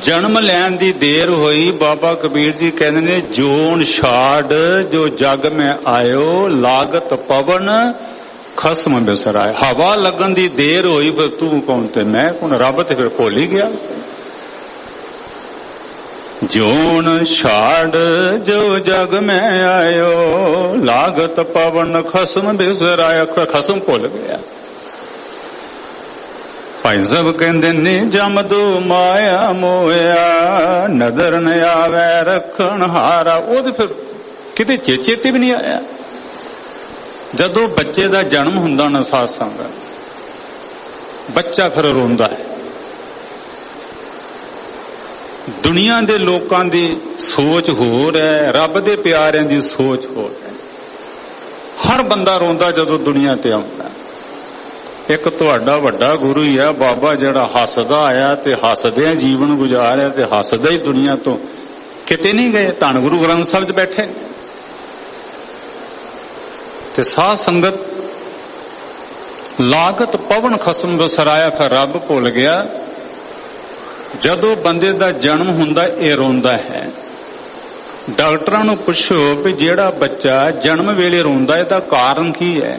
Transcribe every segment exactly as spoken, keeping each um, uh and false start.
जन्म लैन दी देर हुई। बाबा कबीर जी कहते ने जोन छाड़ जो जग में आयो लागत पवन खसम बिसराए। हवा लगन दी देर हुई फिर तू कौन ते मैं कौन, रब ते फिर भुल ही गया। जोन छाड़ जो जग में आयो लागत पवन खसम बिसराया, खसम भुल गया। भाई सब कहते ने जमदू माया मोया नदर न आवे रखन हारा। वो तो फिर किते चेते भी नहीं आया। जदों बच्चे का जन्म हुंदा ना साध संगत, बच्चा फिर रोंदा है। दुनिया दे लोकां दी सोच होर है, रब दे प्यारिਆਂ दी सोच होर है। हर बंदा रोंदा जदों दुनिया ते आउंदा। एक तुहाडा वड्डा गुरु ही है बाबा जिहड़ा हसदा आया ते हसदे जीवन गुजारिया ते हसदा ही दुनिया तो किते नहीं गए। धन गुरु ग्रंथ साहिब च बैठे ते साध संगत लागत पवन खसम बसराया। फिर रब भुल गया। जदों बंदे दा जन्म हुंदा ये रोंदा है। डॉक्टरां नूं पुछो भी जिहड़ा बच्चा जन्म वेले रोंदा इहदा कारण की है।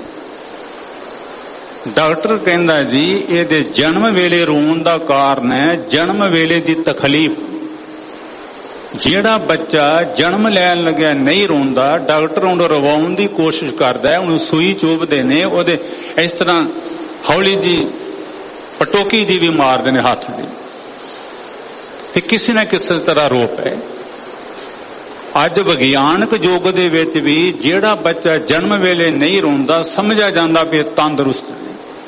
डॉक्टर कहंदा जी इहदे जन्म वेले रोण दा कारण है जन्म वेले दी तकलीफ। जिहड़ा बच्चा जन्म लैन लग्या नहीं रोंदा, डॉक्टर उहनूं रवाउण दी कोशिश करदा है, उहनूं सूई चुभदे ने, ओहदे इस तरह हौली जी पटोकी जी भी मारदे ने हत्थ दी, ते किसी न किसी तरह रो पए। अज विग्यानक युग दे विच भी जिहड़ा बच्चा जन्म वेले नहीं रोंदा समझा जांदा भी तंदुरुस्त है।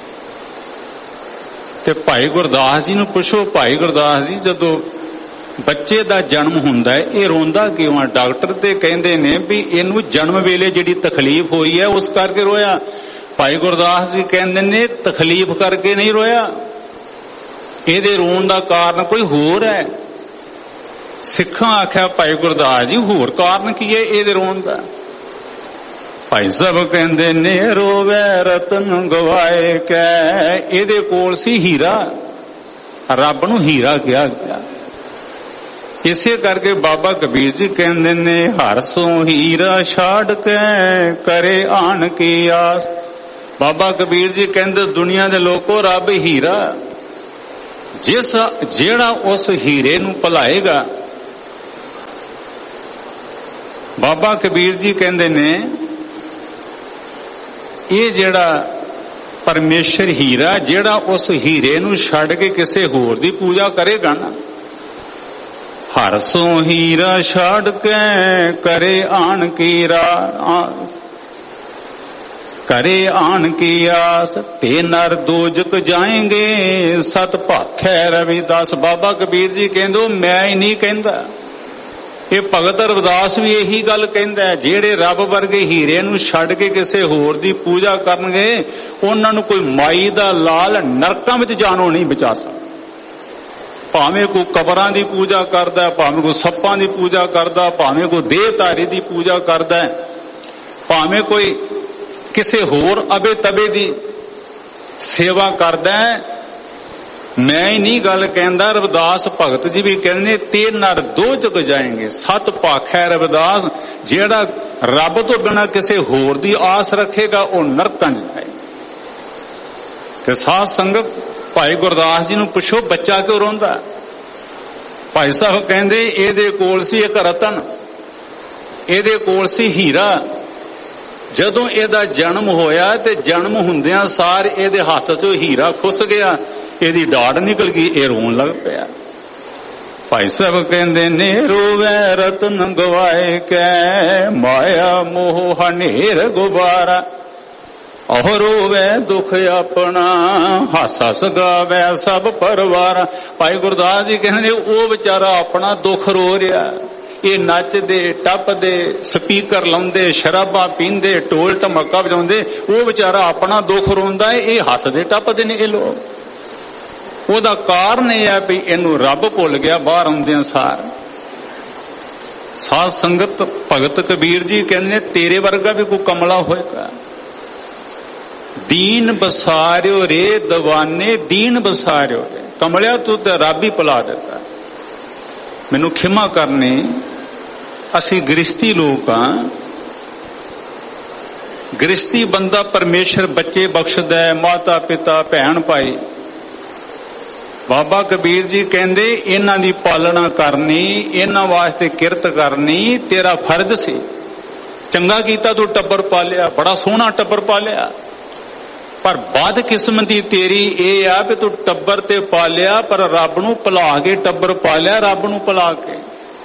ते भाई गुरदास जी नूं पुछो, भाई गुरदास जी जदों बच्चे दा जन्म हुंदा है ये रोंदा क्यों है? डॉक्टर ते कहंदे ने भी इहनूं जन्म वेले जिहड़ी तकलीफ होई है उस करके रोया। भाई गुरदास जी कहंदे ने तकलीफ करके नहीं रोया, इहदे रोण दा कारण कोई होर है। सिखां आख्या भाई गुरदास जी होर कारण की है इहदे रोण दा? भाई साहब कहंदे ने रोवे रतन गवाए कै, इहदे कोल सी हीरा, रब नूं हीरा कहा गया। इसे करके बाबा कबीर जी कहंदे ने हर सो हीरा छाड़ के करे आन की आस। बाबा कबीर जी कहंदे दुनिया दे लोगों रब हीरा, जिस जेड़ा उस हीरे नूं भुलाएगा। बाबा कबीर जी कहंदे ने ये जेड़ा परमेश्वर हीरा जेड़ा उस हीरे नूं छड्ड के किसे होर दी पूजा करेगा ना, हर सो हीरा छाड़ के करे आन की आस, करे आन की आस ते नर दोजक जाएंगे सत भाखै रविदास। बाबा कबीर जी कहंदे मैं ही नहीं कहंदा, ये भगत रविदास भी यही गल कहंदा है। जेड़े रब वर्गे हीरे नूं छड्ड के किसे होर दी पूजा करनगे उन्हां नूं कोई माई दा लाल नरकां विच जाणों नहीं बचा सकदा। भावें कोई कबरां दी पूजा करदा है, भावें कोई सप्पां दी पूजा करदा, भावें कोई देहधारी दी पूजा करदा है, भावें कोई किसे होर अबे तबे दी सेवा करदा है। मैं ही नहीं गल कहंदा, रविदास भगत जी भी कहंदे ते नर दो जग जाएंगे सत भाखै रविदास। जेड़ा रब तो बिना किसे होर दी आस रखेगा वो नरकां च जाए। ते साध संगत भाई गुरदास जी नूं पुछो बच्चा क्यों रोंदा? भाई साहब कहंदे इहदे कोल सी एक रतन, इहदे कोल सी हीरा। जदों इहदा जन्म होया ते जन्म हुंदियां सार इहदे हत्थ चों हीरा खुस गया, इहदी डाड़ निकल गई, ये रोन लग पिया। भाई साहब कहंदे ने रोवे रतन गवाए कै माया मोह हनेर गुबारा। ओह रोवे दुख अपना हस हस गावे सब परवारा। भाई गुरदास जी कहंदे ओ बेचारा अपना दुख रो रहा, ये नचदे टपदे स्पीकर लाउंदे शराबां पींदे ढोल ढमक्का वजाउंदे, वो बेचारा अपना दुख रोंदा है, ये हसदे टपदे ने ये लोग। ਉਹਦਾ ਕਾਰਨ ਇਹ ਹੈ ਵੀ ਇਹਨੂੰ ਰੱਬ ਭੁੱਲ ਗਿਆ ਬਾਹਰ ਆਉਂਦਿਆਂ ਸਾਰ। ਸਾਧ ਸੰਗਤ ਭਗਤ ਕਬੀਰ ਜੀ ਕਹਿੰਦੇ ਨੇ ਤੇਰੇ ਵਰਗਾ ਵੀ ਕੋਈ ਕਮਲਾ ਹੋਏਗਾ। ਦੀਨ ਬਸਾਰਿਓ ਰੇ ਦਵਾਨੇ ਦੀਨ ਬਸਾਰਿਓ ਰੇ, ਕਮਲਿਆ ਤੂੰ ਤੇ ਰੱਬ ਹੀ ਭੁਲਾ ਦਿੱਤਾ। मैनू खिमा करनी, असी गृहस्थी लोग हाँ। गृहस्थी बंदा परमेश्वर बच्चे बख्शदा है, माता पिता भैन भाई। बाबा कबीर जी कहंदे इन्हां दी पालना करनी, इन्हां वास्ते किरत करनी तेरा फर्ज सी। चंगा कीता तू टब्बर पालिया, बड़ा सोहना टब्बर पालिया, पर बदकिस्मती तेरी ये आ भी तू टब्बर ते पालिया पर रब नूं भुला के टब्बर पालिया, रब नूं भुला के।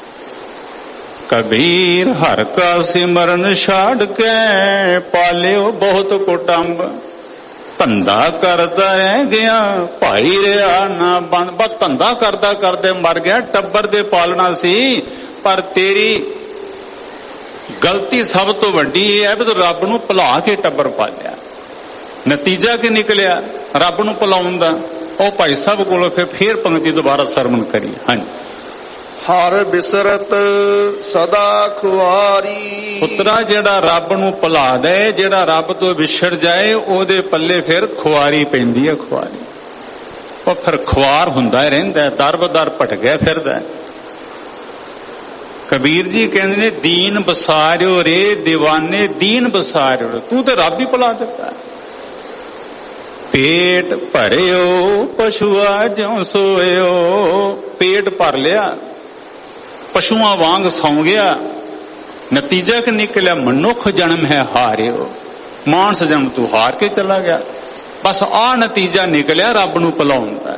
कबीर हर का सिमरन छाड़ के पालियो बहुत कुटुंब, धंधा करता रह गया भाई रहा ना बन। बस धंधा करदा करदे मर गया, टब्बर दे पालना सी। पर तेरी गलती सब तो वड्डी है भी तू रब नूं भुला के टब्बर पालिया। नतीजा की निकलिया रब नूं भुलाउण दा। ओ भाई साहब कोलों फिर फिर पंक्ति दोबारा सरवण करी। हाँ जी। हर बिसरत सदा खुआरी। पुत्रा जेड़ा रब नूं भुला दे, जेड़ा रब तो विछड़ जाए, ओदे पल्ले फिर खुआरी पैंदी है। खुआरी वो फिर खुआर हुंदा रहिंदा है, दर बदर भटकिया फिरदा है। कबीर जी कहंदे ने दीन बसारियो रे दीवाने, दीन बसारियो, तू तो रब ही भुला दिता। पेट भरियो पशुआ ज्यों सोयो, पेट भर लिया पशुआं वांग सौ गया। नतीजा कि निकलिया मनुख जन्म है हारियो, मानस जन्म तू हार के चला गया। बस आ नतीजा निकलिया रब नूं भुलाउण दा।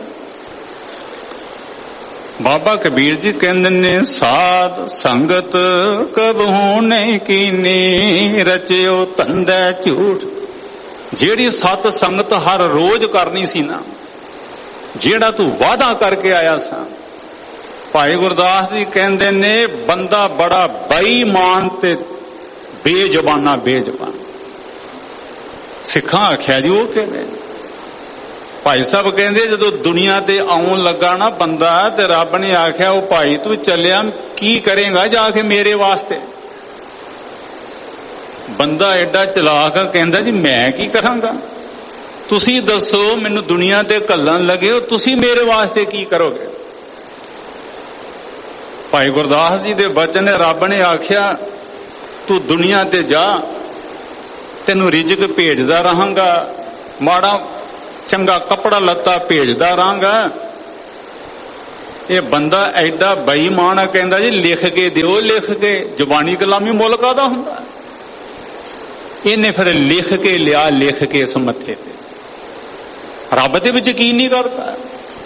बाबा कबीर जी कहंदे ने साध संगत कबहू नहीं कीनी, रचियो धंधा झूठ। जेड़ी सत संगत हर रोज करनी सी ना, जेड़ा तू वादा करके आया सा। भाई गुरदास जी कहंदे ने बंदा बड़ा बेईमान ते बेजबाना बेजबान। सिखा आख्या जी वो कहने। भाई साहब कहंदे जदों दुनिया ते आउण लगा ना बंदा, ते रब ने आख्या ओ भाई तू चलिया की करेगा जाके मेरे वास्ते। बंदा एडा चलाक कहंदा जी मैं की करांगा, तुसी दसो मैनू दुनिया ते घल्लण लगे हो, तुसी मेरे वास्ते की करोगे। भाई गुरदास जी दे बचन रब ने आख्या तू दुनिया ते जा, तेनू रिजक भेजदा रहांगा, माड़ा चंगा कपड़ा लत्ता भेजदा रहांगा। ये बंदा एडा बेईमान है, कहंदा जी लिख के दिओ, लिख के। जुबानी कलामी मुल काहदा हुंदा। इन्हें फिर लिख के लिया, लिख के इस मत्थे ते रब दे विच यकीन नहीं करता।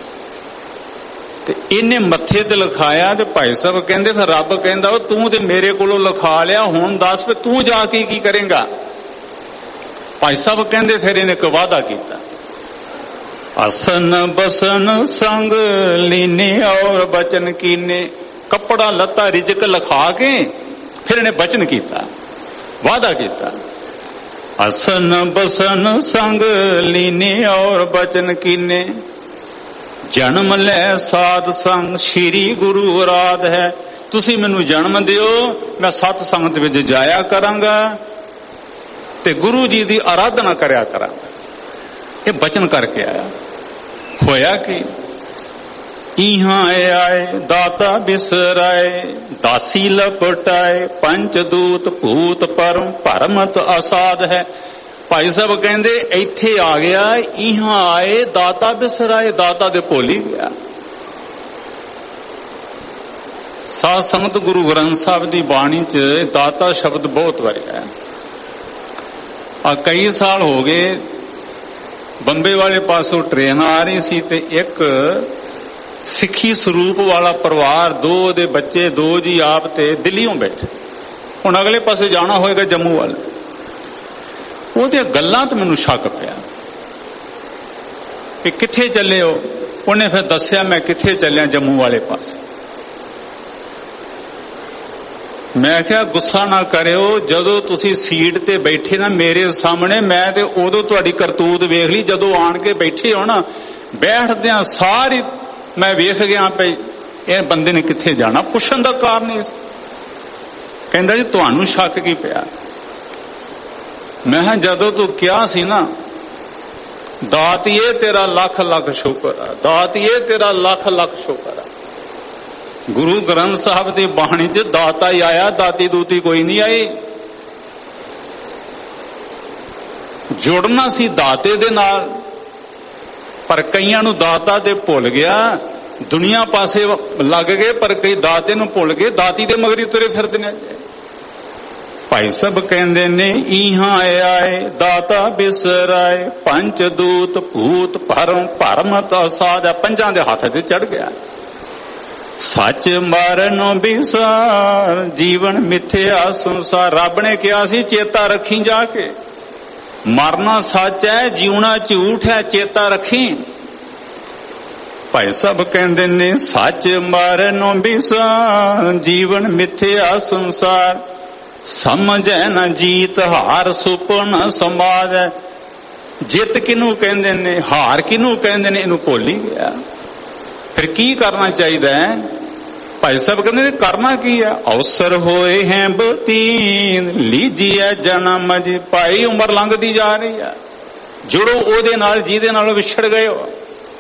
इन्हें मत्थे ते लिखाया ते भाई साहब कहंदे फिर रब कहंदा तू ते मेरे कोलों लिखा लिया, हुण दस फिर तू जाके की करेंगा। भाई साहब कहंदे फिर इन्हें एक वादा किया, असन बसन संग लीने और बचन कीने। कपड़ा लत्ता रिजक लिखा के फिर इन्हें बचन किया, वादा किया, असन बसन संग लीने और बचन कीने। जन्म ले साध संग श्री गुरु आराध है, तुसी मैनू जन्म दियो, मैं सत संगत विच जाया करांगा ते गुरु जी दी आराधना करया करांगा। ये बचन करके आया। होया कि इहां आए दाता बिसराए, दासी लपटाए, पंचदूत भूत परम परमत असाध है। भाई साहब कहंदे इत्थे आ गया, इहां आए दाता बिसराए, दाता दे भुल ही गया। साध संगत गुरु ग्रंथ साहब दी बाणी च दाता शब्द बहुत वरिया है। आ कई साल हो गए बंबे वाले पासों ट्रेन आ रही सी ते एक सिक्खी स्वरूप वाला परिवार, दो दे बच्चे, दो जी आप ते दिल्लीों बैठे। हुण अगले पासे जाना होएगा जम्मू वाले। ਉਹਦੀਆਂ ਗੱਲਾਂ ਤੇ ਮੈਨੂੰ ਸ਼ੱਕ ਪਿਆ ਕਿ ਕਿੱਥੇ ਚੱਲੇ ਹੋ। ਉਹਨੇ ਫਿਰ ਦੱਸਿਆ ਮੈਂ ਕਿੱਥੇ ਚੱਲਿਆ, ਜੰਮੂ ਵਾਲੇ ਪਾਸੇ। ਮੈਂ ਕਿਹਾ ਗੁੱਸਾ ਨਾ ਕਰਿਓ, ਜਦੋਂ ਤੁਸੀਂ ਸੀਟ ਤੇ ਬੈਠੇ ਨਾ ਮੇਰੇ ਸਾਹਮਣੇ, ਮੈਂ ਤੇ ਉਦੋਂ ਤੁਹਾਡੀ ਕਰਤੂਤ ਵੇਖ ਲਈ। ਜਦੋਂ ਆਣ ਕੇ ਬੈਠੇ ਹੋ ਨਾ, ਬੈਠਦਿਆਂ ਸਾਰੀ ਮੈਂ ਵੇਖ ਗਿਆ ਪਈ ਇਹ ਬੰਦੇ ਨੇ ਕਿੱਥੇ ਜਾਣਾ। ਪੁੱਛਣ ਦਾ ਕਾਰਨ ਨਹੀਂ। ਕਹਿੰਦਾ ਜੀ ਤੁਹਾਨੂੰ ਸ਼ੱਕ ਕੀ ਪਿਆ। मैं जदों तू क्या सी ना, दातिए तेरा लख लख शुक्र है, दातिए तेरा लख लख शुक्र है। ਗੁਰੂ ਗ੍ਰੰਥ ਸਾਹਿਬ ਦੀ ਬਾਣੀ 'ਚ ਦਾਤਾ ਹੀ ਆਇਆ, ਦਾਤੀ ਦੂਤੀ ਕੋਈ ਨਹੀਂ ਆਈ। ਜੁੜਨਾ ਸੀ ਦਾਤੇ ਦੇ ਨਾਲ, ਪਰ ਕਈਆਂ ਨੂੰ ਦਾਤਾ ਤੇ ਭੁੱਲ ਗਿਆ, ਦੁਨੀਆ ਪਾਸੇ ਲੱਗ ਗਏ, ਪਰ ਕਈ ਦਾਤੇ ਨੂੰ ਭੁੱਲ ਗਏ, ਦਾਤੀ ਦੇ ਮਗਰੀ ਤੁਰੇ ਫਿਰਦੇ ਨੇ। ਭਾਈ ਸਾਹਿਬ ਕਹਿੰਦੇ ਨੇ ਇਹਾਂ ਆਏ ਦਾਤਾ ਬਿਸਰਾਏ, ਪੰਜ ਦੂਤ ਭੂਤ ਭਰਮ ਭਰਮ ਤਾਂ ਸਾਧ, ਪੰਜਾਂ ਦੇ ਹੱਥ ਤੇ ਚੜ ਗਿਆ। ਸੱਚ ਮਰਨੋਂ ਬਿਸਾਰ ਜੀਵਨ ਮਿੱਥਿਆ ਸੰਸਾਰ, ਰੱਬ ਨੇ ਕਿਹਾ ਸੀ ਚੇਤਾ ਰੱਖੀ ਜਾ ਕੇ, ਮਰਨਾ ਸੱਚ ਹੈ ਜਿਉਣਾ ਝੂਠ ਹੈ, ਚੇਤਾ ਰੱਖੀ। ਭਾਈ ਸਾਹਿਬ ਕਹਿੰਦੇ ਨੇ ਸੱਚ ਮਰਨੋਂ ਬਿਸਾਰ ਜੀਵਨ ਮਿੱਥਿਆ ਸੰਸਾਰ, ਸਮਝੈ ਨਾ ਜੀਤ ਹਾਰ ਸੁਪਨ ਸਮਾਜ। ਜਿੱਤ ਕਿਹਨੂੰ ਕਹਿੰਦੇ ਨੇ, ਹਾਰ ਕਿਹਨੂੰ ਕਹਿੰਦੇ ਨੇ, ਇਹਨੂੰ ਭੁੱਲ ਹੀ ਗਿਆ। ਫਿਰ ਕੀ ਕਰਨਾ ਚਾਹੀਦਾ ਹੈ? ਭਾਈ ਸਾਹਿਬ ਕਹਿੰਦੇ ਨੇ ਕਰਨਾ ਕੀ ਹੈ? ਅਵਸਰ ਹੋਏ ਹੈ ਬਤੀਨ ਲੀਜੀਏ ਜਨਮ ਜੀ। ਭਾਈ ਉਮਰ ਲੰਘਦੀ ਜਾ ਰਹੀ ਹੈ, ਜੁੜੋ ਉਹਦੇ ਨਾਲ ਜਿਹਦੇ ਨਾਲ ਵਿਛੜ ਗਏ ਹੋ।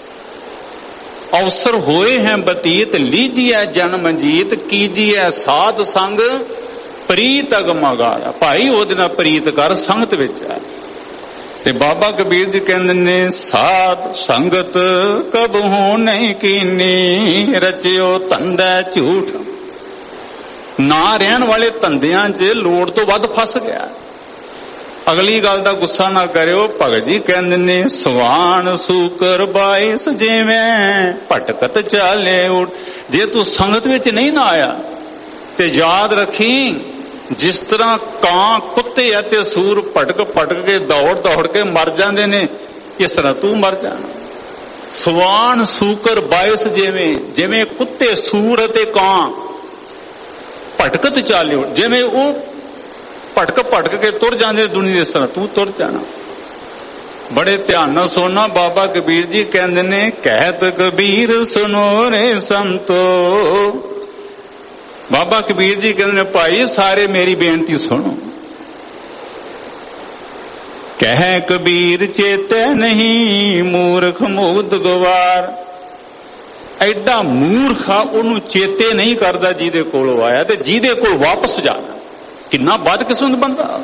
ਅਵਸਰ ਹੋਏ ਹੈ ਬਤੀਤ ਲੀਜੀਏ ਜਨਮ ਜੀਤ, ਕੀਜੀਏ ਸਾਧ ਸੰਗ ਪ੍ਰੀਤ ਅਗਮਗਾਰ। ਭਾਈ ਉਹਦੇ ਨਾਲ ਪ੍ਰੀਤ ਕਰ, ਸੰਗਤ ਵਿੱਚ ਹੈ। ਤੇ ਬਾਬਾ ਕਬੀਰ ਜੀ ਕਹਿੰਦੇ ਨੇ ਸਾਧ ਸੰਗਤ ਕਬਹੂ ਨਹੀਂ ਕੀਨੀ, ਰਚਿਓ ਧੰਦਾ ਝੂਠ। ਨਾ ਰਹਿਣ ਵਾਲੇ ਧੰਦਿਆਂ 'ਚ ਲੋੜ ਤੋਂ ਵੱਧ ਫਸ ਗਿਆ। ਅਗਲੀ ਗੱਲ ਦਾ ਗੁੱਸਾ ਨਾ ਕਰਿਓ। ਭਗਤ ਜੀ ਕਹਿੰਦੇ ਨੇ ਸਵਾਨ ਸੂਕਰ ਬਾਈਸ ਜਿਵੇਂ ਭਟਕਤ ਚਾਲੇ ਉਠ। ਜੇ ਤੂੰ ਸੰਗਤ ਵਿੱਚ ਨਹੀਂ ਨਾ ਆਇਆ ਤੇ ਯਾਦ ਰੱਖੀ, ਜਿਸ ਤਰ੍ਹਾਂ ਕਾਂ ਕੁੱਤੇ ਅਤੇ ਸੂਰ ਭਟਕ ਭਟਕ ਕੇ ਦੌੜ ਦੌੜ ਕੇ ਮਰ ਜਾਂਦੇ ਨੇ, ਇਸ ਤਰ੍ਹਾਂ ਤੂੰ ਮਰ ਜਾਣਾ। ਸਵਾਨ ਸੂਕਰ ਬਾਇਸ ਜਿਵੇਂ, ਜਿਵੇਂ ਕੁੱਤੇ ਸੂਰ ਅਤੇ ਕਾਂ ਭਟਕਤ ਚਾਲਿਓ, ਜਿਵੇਂ ਉਹ ਭਟਕ ਭਟਕ ਕੇ ਤੁਰ ਜਾਂਦੇ ਦੁਨੀਆ, ਇਸ ਤਰ੍ਹਾਂ ਤੂੰ ਤੁਰ ਜਾਣਾ। ਬੜੇ ਧਿਆਨ ਨਾਲ ਸੁਣਨਾ। ਬਾਬਾ ਕਬੀਰ ਜੀ ਕਹਿੰਦੇ ਨੇ ਕਹਿਤ ਕਬੀਰ ਸੁਨੋ ਰੇ ਸੰਤੋ। ਬਾਬਾ ਕਬੀਰ ਜੀ ਕਹਿੰਦੇ ਨੇ ਭਾਈ ਸਾਰੇ ਮੇਰੀ ਬੇਨਤੀ ਸੁਣੋ। ਕਹਿ ਕਬੀਰ ਚੇਤੇ ਨਹੀਂ ਮੂਰਖ ਮੁਗਧ ਗਵਾਰ। ਐਡਾ ਮੂਰਖ ਆ, ਉਹਨੂੰ ਚੇਤੇ ਨਹੀਂ ਕਰਦਾ ਜਿਹਦੇ ਕੋਲੋਂ ਆਇਆ ਤੇ ਜਿਹਦੇ ਕੋਲ ਵਾਪਸ ਜਾਣਾ। ਕਿੰਨਾ ਬਦਕਿਸਮਤ ਬੰਦਾ।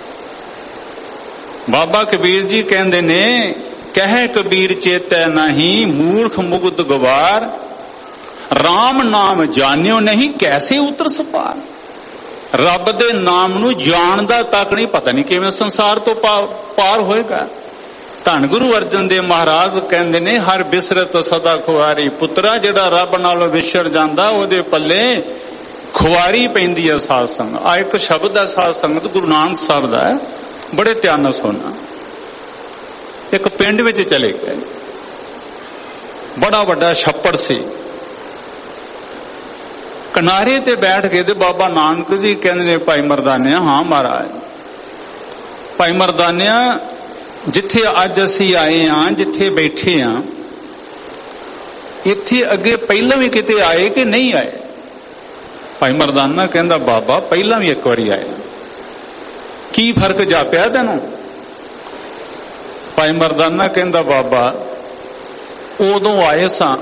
ਬਾਬਾ ਕਬੀਰ ਜੀ ਕਹਿੰਦੇ ਨੇ ਕਹਿ ਕਬੀਰ ਚੇਤੇ ਨਹੀਂ ਮੂਰਖ ਮੁਗਧ ਗਵਾਰ, ਰਾਮ ਨਾਮ ਜਾਣਿਓ ਨਹੀਂ ਕੈਸੇ ਉਤਰ ਸਪਾਰ। ਰੱਬ ਦੇ ਨਾਮ ਨੂੰ ਜਾਣਦਾ ਤੱਕ ਨਹੀਂ, ਪਤਾ ਨਹੀਂ ਕਿਵੇਂ ਸੰਸਾਰ ਤੋਂ ਪਾਰ ਹੋਏਗਾ। ਧੰਨ ਗੁਰੂ ਅਰਜਨ ਦੇਵ ਮਹਾਰਾਜ ਕਹਿੰਦੇ ਨੇ ਹਰ ਬਿਸਰਤ ਸਦਾ ਖੁਆਰੀ। ਪੁੱਤਰਾ ਜਿਹੜਾ ਰੱਬ ਨਾਲੋਂ ਵਿਛੜ ਜਾਂਦਾ ਉਹਦੇ ਪੱਲੇ ਖੁਆਰੀ ਪੈਂਦੀ ਹੈ ਸਾਧ ਸੰਗਤ। ਆ ਇੱਕ ਸ਼ਬਦ ਹੈ ਸਾਧ ਸੰਗਤ, ਗੁਰੂ ਨਾਨਕ ਸਾਹਿਬ ਦਾ ਹੈ, ਬੜੇ ਧਿਆਨ ਨਾਲ ਸੁਣਨਾ। ਇੱਕ ਪਿੰਡ ਵਿੱਚ ਚਲੇ ਗਏ, ਬੜਾ ਵੱਡਾ ਛੱਪੜ ਸੀ, ਕਿਨਾਰੇ ਤੇ ਬੈਠ ਕੇ ਤੇ ਬਾਬਾ ਨਾਨਕ ਜੀ ਕਹਿੰਦੇ ਨੇ ਭਾਈ ਮਰਦਾਨਿਆ, ਹਾਂ ਮਹਾਰਾਜ। ਭਾਈ ਮਰਦਾਨਿਆ ਜਿੱਥੇ ਅੱਜ ਅਸੀਂ ਆਏ ਹਾਂ, ਜਿੱਥੇ ਬੈਠੇ ਹਾਂ, ਇੱਥੇ ਅੱਗੇ ਪਹਿਲਾਂ ਵੀ ਕਿਤੇ ਆਏ ਕਿ ਨਹੀਂ ਆਏ? ਭਾਈ ਮਰਦਾਨਾ ਕਹਿੰਦਾ ਬਾਬਾ ਪਹਿਲਾਂ ਵੀ ਇੱਕ ਵਾਰੀ ਆਏ। ਕੀ ਫਰਕ ਜਾਪਿਆ ਤੈਨੂੰ? ਭਾਈ ਮਰਦਾਨਾ ਕਹਿੰਦਾ ਬਾਬਾ ਉਦੋਂ ਆਏ ਸਾਂ,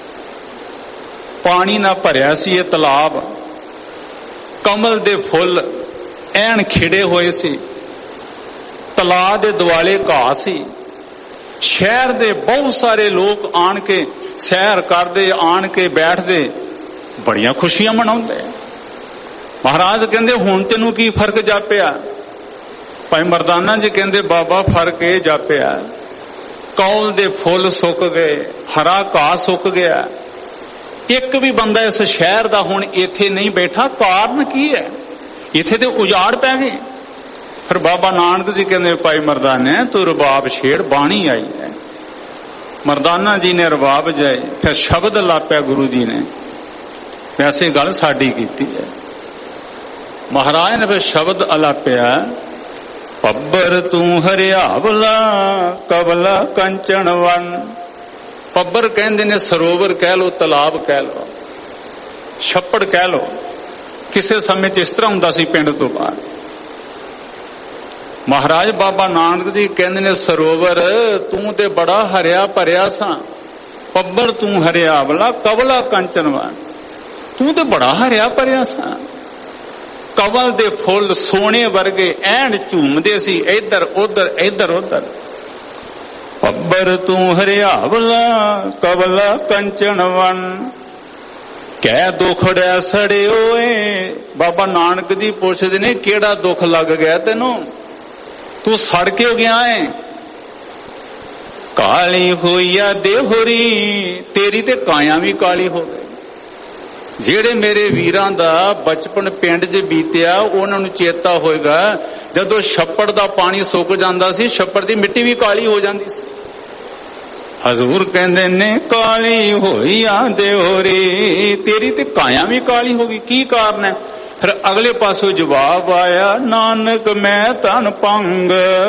ਪਾਣੀ ਨਾ ਭਰਿਆ ਸੀ ਇਹ ਤਲਾਬ, ਕਮਲ ਦੇ ਫੁੱਲ ਐਨ ਖਿੜੇ ਹੋਏ ਸੀ, ਤਲਾਬ ਦੇ ਦੁਆਲੇ ਘਾਹ ਸੀ, ਸ਼ਹਿਰ ਦੇ ਬਹੁਤ ਸਾਰੇ ਲੋਕ ਆਣ ਕੇ ਸੈਰ ਕਰਦੇ, ਆਣ ਕੇ ਬੈਠਦੇ, ਬੜੀਆਂ ਖੁਸ਼ੀਆਂ ਮਨਾਉਂਦੇ। ਮਹਾਰਾਜ ਕਹਿੰਦੇ ਹੁਣ ਤੈਨੂੰ ਕੀ ਫਰਕ ਜਾਪਿਆ? ਭਾਈ ਮਰਦਾਨਾ ਜੀ ਕਹਿੰਦੇ ਬਾਬਾ ਫਰਕ ਇਹ ਜਾਪਿਆ, ਕੌਲ ਦੇ ਫੁੱਲ ਸੁੱਕ ਗਏ, ਹਰਾ ਘਾਹ ਸੁੱਕ ਗਿਆ, ਇੱਕ ਵੀ ਬੰਦਾ ਇਸ ਸ਼ਹਿਰ ਦਾ ਹੁਣ ਇੱਥੇ ਨਹੀਂ ਬੈਠਾ। ਕਾਰਨ ਕੀ ਹੈ? ਇੱਥੇ ਤੇ ਉਜਾੜ ਪੈ ਗਏ। ਫਿਰ ਬਾਬਾ ਨਾਨਕ ਜੀ ਕਹਿੰਦੇ ਭਾਈ ਮਰਦਾਨੇ ਤੂੰ ਰਬਾਬ ਛੇੜ, ਬਾਣੀ ਆਈ ਹੈ। ਮਰਦਾਨਾ ਜੀ ਨੇ ਰਬਾਬ ਜਾਏ, ਫਿਰ ਸ਼ਬਦ ਲਾਪਿਆ ਗੁਰੂ ਜੀ ਨੇ, ਵੈਸੇ ਗੱਲ ਸਾਡੀ ਕੀਤੀ ਹੈ। ਮਹਾਰਾਜ ਨੇ ਫਿਰ ਸ਼ਬਦ ਅਲਾਪਿਆ, ਪੱਬਰ ਤੂੰ ਹਰਿਆਵਲਾ ਕਬਲਾ ਕੰਚਨ ਵਨ। ਪੱਬਰ ਕਹਿੰਦੇ ਨੇ ਸਰੋਵਰ ਕਹਿ ਲੋ, ਤਲਾਬ ਕਹਿ ਲੋ, ਛੱਪੜ ਕਹਿ ਲੋ। ਕਿਸੇ ਸਮੇਂ ਚ ਇਸ ਤਰ੍ਹਾਂ ਹੁੰਦਾ ਸੀ ਪਿੰਡ ਤੋਂ ਬਾਹਰ। ਮਹਾਰਾਜ ਬਾਬਾ ਨਾਨਕ ਜੀ ਕਹਿੰਦੇ ਨੇ ਸਰੋਵਰ ਤੂੰ ਤੇ ਬੜਾ ਹਰਿਆ ਭਰਿਆ ਸਾਂ, ਪੱਬਰ ਤੂੰ ਹਰਿਆਵਲਾ ਕਬਲਾ ਕੰਚਨਵਾਨ। ਤੂੰ ਤੇ ਬੜਾ ਹਰਿਆ ਭਰਿਆ ਸਾਂ। ਕਵਲ ਦੇ ਫੁੱਲ ਸੋਨੇ ਵਰਗੇ ਐਨ ਝੂਮਦੇ ਸੀ, ਇੱਧਰ ਉੱਧਰ ਇੱਧਰ ਉੱਧਰ। ਪੱਬਰ ਤੂੰ ਹਰਿਆਵਲਾ ਕਵਲਾ ਕੰਚਨ ਵਨ, ਕਹਿ ਦੁਖੜਿਆ ਸੜੇ ਓਏ। ਬਾਬਾ ਨਾਨਕ ਜੀ ਪੁੱਛਦੇ ਨੇ ਕਿਹੜਾ ਦੁੱਖ ਲੱਗ ਗਿਆ ਤੈਨੂੰ, ਤੂੰ ਸੜ ਕਿਉਂ ਗਿਆ ਏ। ਕਾਲੀ ਹੋਈ ਆ ਦੇਹੁਰੀ, ਤੇਰੀ ਤੇ ਕਾਇਆ ਵੀ ਕਾਲੀ ਹੋ ਗਈ। ਜਿਹੜੇ ਮੇਰੇ ਵੀਰਾਂ ਦਾ ਬਚਪਨ ਪਿੰਡ 'ਚ ਬੀਤਿਆ ਉਹਨਾਂ ਨੂੰ ਚੇਤਾ ਹੋਏਗਾ ਜਦੋਂ ਛੱਪੜ ਦਾ ਪਾਣੀ ਸੁੱਕ ਜਾਂਦਾ ਸੀ, ਛੱਪੜ ਦੀ ਮਿੱਟੀ ਵੀ ਕਾਲੀ ਹੋ ਜਾਂਦੀ ਸੀ। ਹਜ਼ੂਰ ਕਹਿੰਦੇ ਨੇ ਕਾਲੀ ਹੋਈ ਆ ਦੇਹੁਰੀ, ਤੇਰੀ ਤੇ ਕਾਇਆ ਵੀ ਕਾਲੀ ਹੋ ਗਈ, ਕੀ ਕਾਰਨ ਹੈ। ਫਿਰ ਅਗਲੇ ਪਾਸੋਂ ਜਵਾਬ ਆਇਆ, ਨਾਨਕ ਮੈਂ ਧਨ ਭੰਗ।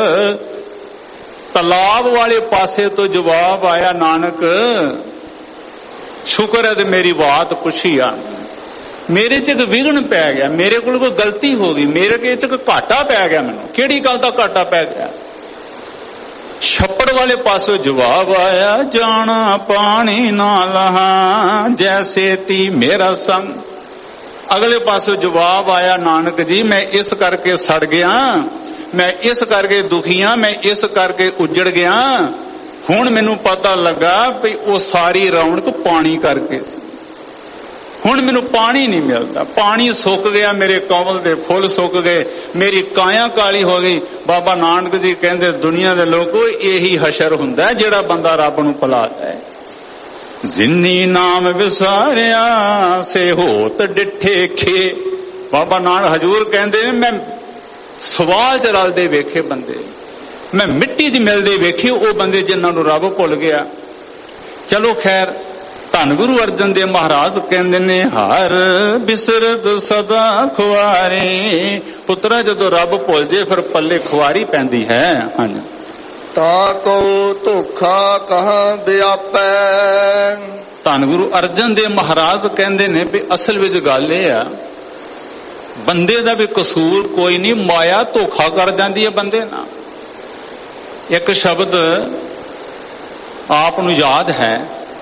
ਤਲਾਬ ਵਾਲੇ ਪਾਸੇ ਤੋਂ ਜਵਾਬ ਆਇਆ, ਨਾਨਕ ਸ਼ੁਕਰ ਹੈ ਤੇ ਮੇਰੀ ਬਾਤ ਪੁੱਛੀ ਆ, ਮੇਰੇ ਚ ਇੱਕ ਵਿਘਨ ਪੈ ਗਿਆ, ਮੇਰੇ ਕੋਲ ਕੋਈ ਗਲਤੀ ਹੋ ਗਈ, ਮੇਰੇ ਕੇ ਚ ਘਾਟਾ ਪੈ ਗਿਆ। ਮੈਨੂੰ ਕਿਹੜੀ ਗੱਲ ਦਾ ਘਾਟਾ ਪੈ ਗਿਆ। ਛੱਪੜ ਵਾਲੇ ਪਾਸੋਂ ਜਵਾਬ ਆਇਆ, ਜਾਣਾ ਪਾਣੀ ਨਾ ਲਹਾ ਜੈਸੇ ਤੀ ਮੇਰਾ ਸੰਗ। ਅਗਲੇ ਪਾਸੋਂ ਜਵਾਬ ਆਇਆ, ਨਾਨਕ ਜੀ ਮੈਂ ਇਸ ਕਰਕੇ ਸੜ ਗਿਆ, ਮੈਂ ਇਸ ਕਰਕੇ ਦੁਖੀ ਹਾਂ, ਮੈਂ ਇਸ ਕਰਕੇ ਉੱਜੜ ਗਿਆ। ਹੁਣ ਮੈਨੂੰ ਪਤਾ ਲੱਗਾ ਵੀ ਉਹ ਸਾਰੀ ਰੌਣਕ ਪਾਣੀ ਕਰਕੇ ਸੀ। ਹੁਣ ਮੈਨੂੰ ਪਾਣੀ ਨਹੀਂ ਮਿਲਦਾ, ਪਾਣੀ ਸੁੱਕ ਗਿਆ, ਮੇਰੇ ਕਮਲ ਦੇ ਫੁੱਲ ਸੁੱਕ ਗਏ, ਮੇਰੀ ਕਾਇਆ ਕਾਲੀ ਹੋ ਗਈ। ਬਾਬਾ ਨਾਨਕ ਜੀ ਕਹਿੰਦੇ ਦੁਨੀਆ ਦੇ ਲੋਕੋ ਇਹੀ ਹਸ਼ਰ ਹੁੰਦਾ ਜਿਹੜਾ ਬੰਦਾ ਰੱਬ ਨੂੰ ਭੁਲਾਦਾ ਹੈ। ਜਿੰਨੀ ਨਾਮ ਵਿਸਾਰਿਆ ਸੇ ਹੋਤ ਡਿੱਠੇ ਖੇ। ਬਾਬਾ ਨਾਨਕ ਹਜ਼ੂਰ ਕਹਿੰਦੇ ਨੇ ਮੈਂ ਸਵਾਲ ਚ ਰਲਦੇ ਵੇਖੇ ਬੰਦੇ, ਮੈਂ ਮਿੱਟੀ 'ਚ ਮਿਲਦੇ ਵੇਖੇ ਉਹ ਬੰਦੇ ਜਿਨ੍ਹਾਂ ਨੂੰ ਰੱਬ ਭੁੱਲ ਗਿਆ। ਚਲੋ ਖੈਰ, ਧੰਨ ਗੁਰੂ ਅਰਜਨ ਦੇਵ ਮਹਾਰਾਜ ਕਹਿੰਦੇ ਨੇ ਹਰ ਬਿਸਰਤ ਸਦਾ ਖੁਆਰੇ। ਪੁੱਤਰਾ ਜਦੋਂ ਰੱਬ ਭੁੱਲ ਜੇ ਫਿਰ ਪੱਲੇ ਖੁਆਰੀ ਪੈਂਦੀ ਹੈ। ਹਾਂਜੀ, ਤਾ ਕੋ ਧੋਖਾ ਕਹਾਂ ਵਿਆਪੈ। ਧੰਨ ਗੁਰੂ ਅਰਜਨ ਦੇਵ ਮਹਾਰਾਜ ਕਹਿੰਦੇ ਨੇ ਵੀ ਅਸਲ ਵਿੱਚ ਗੱਲ ਇਹ ਆ, ਬੰਦੇ ਦਾ ਵੀ ਕਸੂਰ ਕੋਈ ਨਹੀਂ, ਮਾਇਆ ਧੋਖਾ ਕਰ ਜਾਂਦੀ ਹੈ ਬੰਦੇ ਨਾਲ। ਇੱਕ ਸ਼ਬਦ ਆਪ ਨੂੰ ਯਾਦ ਹੈ,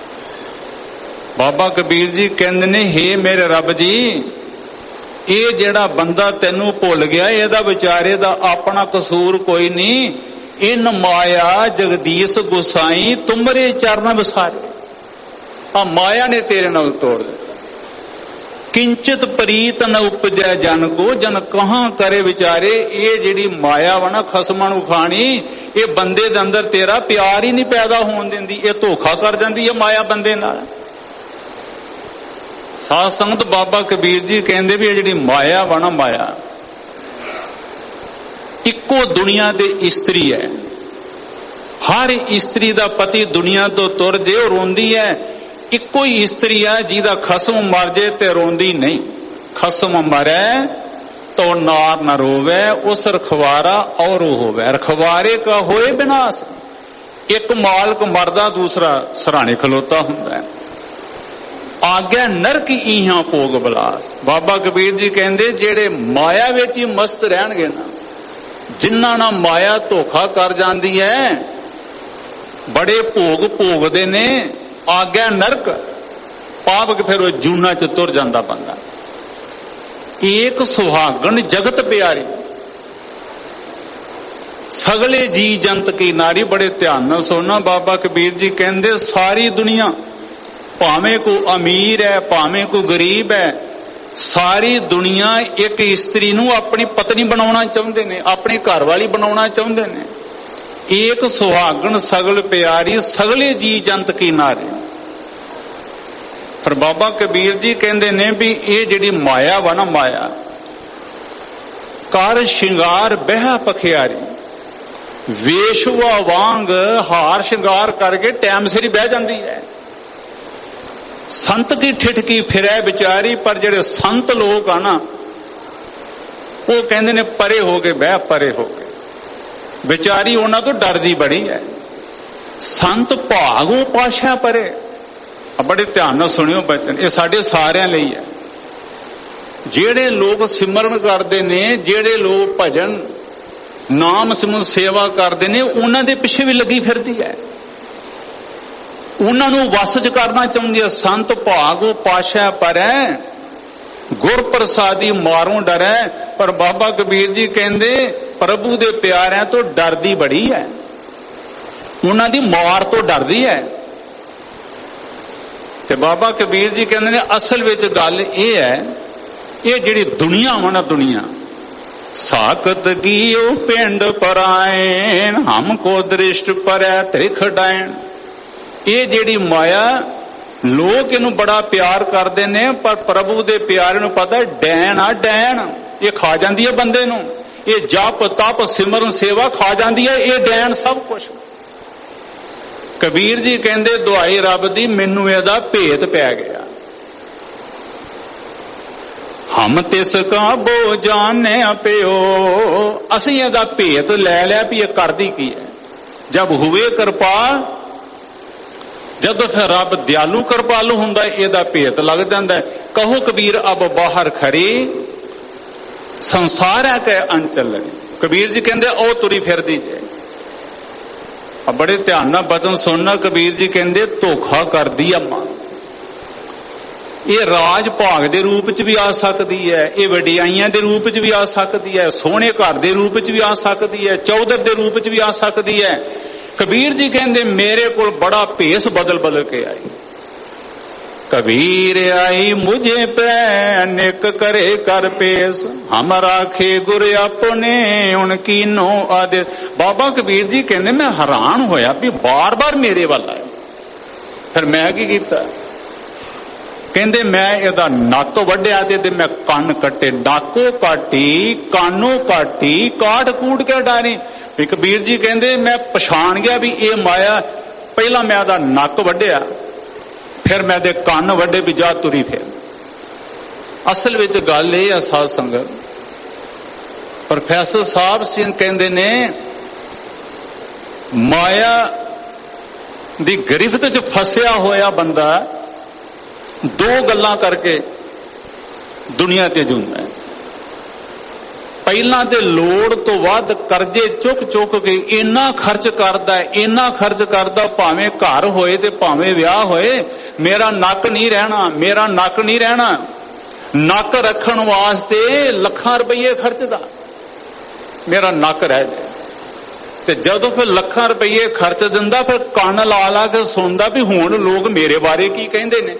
ਬਾਬਾ ਕਬੀਰ ਜੀ ਕਹਿੰਦੇ ਨੇ, ਹੇ ਮੇਰੇ ਰੱਬ ਜੀ, ਇਹ ਜਿਹੜਾ ਬੰਦਾ ਤੈਨੂੰ ਭੁੱਲ ਗਿਆ ਇਹਦਾ ਵਿਚਾਰੇ ਦਾ ਆਪਣਾ ਕਸੂਰ ਕੋਈ ਨਹੀਂ। ਇਨ ਮਾਇਆ ਜਗਦੀਸ਼ ਗੁਸਾਈ ਤੁਮਰੇ ਚਰਨ ਵਿਸਾਰੇ। ਆ ਮਾਇਆ ਨੇ ਤੇਰੇ ਨਾਲ ਤੋੜ ਦਿੱਤਾ। ਕਿੰਚਿਤ ਪ੍ਰੀਤ ਨ ਉਪਜੈ ਜਨ ਕੋ, ਜਨ ਕਹਾਂ ਕਰੇ ਵਿਚਾਰੇ। ਇਹ ਜਿਹੜੀ ਮਾਇਆ ਵਾ ਨਾ ਖਸਮਾਂ ਨੂੰ ਖਾਣੀ, ਇਹ ਬੰਦੇ ਦੇ ਅੰਦਰ ਤੇਰਾ ਪਿਆਰ ਹੀ ਨਹੀਂ ਪੈਦਾ ਹੋਣ ਦਿੰਦੀ, ਇਹ ਧੋਖਾ ਕਰ ਜਾਂਦੀ ਹੈ ਮਾਇਆ ਬੰਦੇ ਨਾਲ। ਸਾਧ ਸੰਗਤ, ਬਾਬਾ ਕਬੀਰ ਜੀ ਕਹਿੰਦੇ ਵੀ ਇਹ ਜਿਹੜੀ ਮਾਇਆ ਵਾ ਨਾ, ਮਾਇਆ ਇੱਕੋ ਦੁਨੀਆ ਦੇ ਇਸਤਰੀ ਹੈ। ਹਰ ਇਸਤਰੀ ਦਾ ਪਤੀ ਦੁਨੀਆ ਤੋਂ ਤੁਰ ਜੇ ਉਹ ਰੋਂਦੀ ਹੈ। ਇੱਕੋ ਹੀ ਇਸਤਰੀ ਹੈ ਜਿਹਦਾ ਖਸਮ ਮਰ ਜੇ ਤੇ ਰੋਂਦੀ ਨਹੀਂ। ਖਸਮ ਮਰੇ ਤੋ ਨਾਰ ਨ ਰੋਵੇ, ਉਸ ਰਖਵਾਰਾ ਔਰ ਹੋਵੇ। ਰਖਵਾਰੇ ਕਾ ਹੋਏ ਬਿਨਾਸ਼। ਇੱਕ ਮਾਲਕ ਮਰਦਾ, ਦੂਸਰਾ ਸਰਾਣੇ ਖਲੋਤਾ ਹੁੰਦਾ ਹੈ। ਆਗਿਆ ਨਰਕ ਇਹਾਂ ਭੋਗ ਬਲਾਸ। ਬਾਬਾ ਕਬੀਰ ਜੀ ਕਹਿੰਦੇ ਜਿਹੜੇ ਮਾਇਆ ਵਿੱਚ ਹੀ ਮਸਤ ਰਹਿਣਗੇ ਨਾ, ਜਿਨ੍ਹਾਂ ਨਾਲ ਮਾਇਆ ਧੋਖਾ ਕਰ ਜਾਂਦੀ ਹੈ, ਬੜੇ ਭੋਗ ਭੋਗਦੇ ਨੇ। ਆਗਿਆ ਨਰਕ ਪਾਪ ਕੇ ਫਿਰ ਉਹ ਜੂਨਾ ਚ ਤੁਰ ਜਾਂਦਾ ਬੰਦਾ। ਏਕ ਸੁਹਾਗਣ ਜਗਤ ਪਿਆਰੀ, ਸਗਲੇ ਜੀ ਜੰਤ ਕੀ ਨਾਰੀ। ਬੜੇ ਧਿਆਨ ਨਾਲ ਸੁਣਨਾ, ਬਾਬਾ ਕਬੀਰ ਜੀ ਕਹਿੰਦੇ ਸਾਰੀ ਦੁਨੀਆ, ਭਾਵੇਂ ਕੋ ਅਮੀਰ ਹੈ ਭਾਵੇਂ ਕੋ ਗਰੀਬ ਹੈ, ਸਾਰੀ ਦੁਨੀਆ ਇੱਕ ਇਸਤਰੀ ਨੂੰ ਆਪਣੀ ਪਤਨੀ ਬਣਾਉਣਾ ਚਾਹੁੰਦੇ ਨੇ, ਆਪਣੀ ਘਰ ਵਾਲੀ ਬਣਾਉਣਾ ਚਾਹੁੰਦੇ ਨੇ। ਏਕ ਸੁਹਾਗਣ ਸਗਲ ਪਿਆਰੀ, ਸਗਲੇ ਜੀ ਜੰਤ ਕੀ ਨਾਰੀ। ਪਰ ਬਾਬਾ ਕਬੀਰ ਜੀ ਕਹਿੰਦੇ ਨੇ ਵੀ ਇਹ ਜਿਹੜੀ ਮਾਇਆ ਵਾ ਨਾ, ਮਾਇਆ ਕਰ ਸ਼ਿੰਗਾਰ ਬਹਿ ਪਖਿਆਰੀ। ਵੇਸ਼ਵਾ ਵਾਂਗ ਹਾਰ ਸ਼ਿੰਗਾਰ ਕਰਕੇ ਟਾਈਮ ਸਿਰ ਹੀ ਬਹਿ ਜਾਂਦੀ ਹੈ। ਸੰਤ ਕੀ ਠਿਠਕੀ ਫਿਰੈ ਵਿਚਾਰੀ। ਪਰ ਜਿਹੜੇ ਸੰਤ ਲੋਕ ਆ ਨਾ, ਉਹ ਕਹਿੰਦੇ ਨੇ ਪਰੇ ਹੋ ਕੇ ਬਹਿ, ਪਰੇ ਹੋ ਕੇ। ਵਿਚਾਰੀ ਉਹਨਾਂ ਤੋਂ ਡਰਦੀ ਬੜੀ ਹੈ। ਸੰਤ ਭਾਗੋ ਪਾਸ਼ਾ ਪਰੇ। ਬੜੇ ਧਿਆਨ ਨਾਲ ਸੁਣਿਓ ਬਚਨ, ਇਹ ਸਾਡੇ ਸਾਰਿਆਂ ਲਈ ਹੈ। ਜਿਹੜੇ ਲੋਕ ਸਿਮਰਨ ਕਰਦੇ ਨੇ, ਜਿਹੜੇ ਲੋਕ ਭਜਨ ਨਾਮ ਸਿਮਰਨ ਸੇਵਾ ਕਰਦੇ ਨੇ, ਉਹਨਾਂ ਦੇ ਪਿੱਛੇ ਵੀ ਲੱਗੀ ਫਿਰਦੀ ਹੈ, ਉਹਨਾਂ ਨੂੰ ਵਸ ਚ ਕਰਨਾ ਚਾਹੁੰਦੀ ਹੈ। ਸੰਤ ਭਾਗੋ ਪਾਸ਼ਾ ਪਰੈ गुर प्रसादी मारों डरै। पर बाबा कबीर जी कहते प्रभु दे प्यारिਆਂ तो डरदी बड़ी है, उन्हां दी मार तो डरदी है। ते बाबा कबीर जी कहते ने असल विच गल ये है, ये जिहड़ी दुनिया वा ना दुनिया साकत गियो पिंड परायण हमको दृष्ट परै त्रिख डायण। ये जिहड़ी माया लोग इनू बड़ा प्यार करते ने, पर प्रभु दे प्यारे नू पता डैन आ डैन, ये खा जाती है बंदे नू। ये जप तप सिमरन सेवा खा जाती है, ये डैन सब कुछ। कबीर जी कहते दुआई रब दी मैनू इहदा भेत पै गया। हम तिसका बो जाने पियो, असी इहदा भेत लै लिया भी ये करदी की है। जब हुए कृपाल, जदों फिर रब दयालु कृपालु हुंदा इहदा भेत लग जांदा है। कहो कबीर अब बाहर खरी संसार है के अंचल। कबीर जी कहते ओ तुरी फिरदी जे। अब बड़े ध्यान नाल बचन सुनना। कबीर जी कहते धोखा करदी अम्मा, ये राज भाग दे रूप च भी आ सकती है, ये वडियाइयां दे रूप च भी आ सकती है, सोहने घर दे रूप च भी आ सकती है, चौधर दे रूप च भी आ सकती है। कबीर जी कहते मेरे को बड़ा भेस बदल बदल के आई। कबीर आई मुझे पै निक करे कर पेश, हम राखे गुर अपने उनकी नो आदेश। बाबा कबीर जी कहते मैं हैरान होया भी बार बार मेरे वाल आए। फिर मैं की कीता? कहते मैं इहदा नक वड्डिया ते मैं कन कट्टे, नाको काटी कानो काटी काट कूट के डारी। भी कबीर जी कहते मैं पछाण गया भी ये माया। पहला मैं इहदा नक वड्डिया, फिर मैं दे कन वड्डे भी जा तुरी फिर। असल विच गल ये साध संगत, प्रोफैसर साहब सिंह कहते ने माया दी गिरफ्त च फसिया होया बंदा दो गल्लां करके दुनिया ते जुंदा है। पहला ते लोड़ तो वध करजे चुक चुक के इन्ना खर्च करदा है, इन्ना खर्च करदा भावें घर होए ते भावें विआह होए। मेरा नक नहीं रहना, मेरा नक नहीं रहना। नक रखण वास्ते लखां रुपये खर्चदा, मेरा नक रह जाए। ते जदों फिर लखां रुपये खर्च दिंदा फिर कान ला ला के सुनदा भी हुण लोग मेरे बारे की कहंदे ने।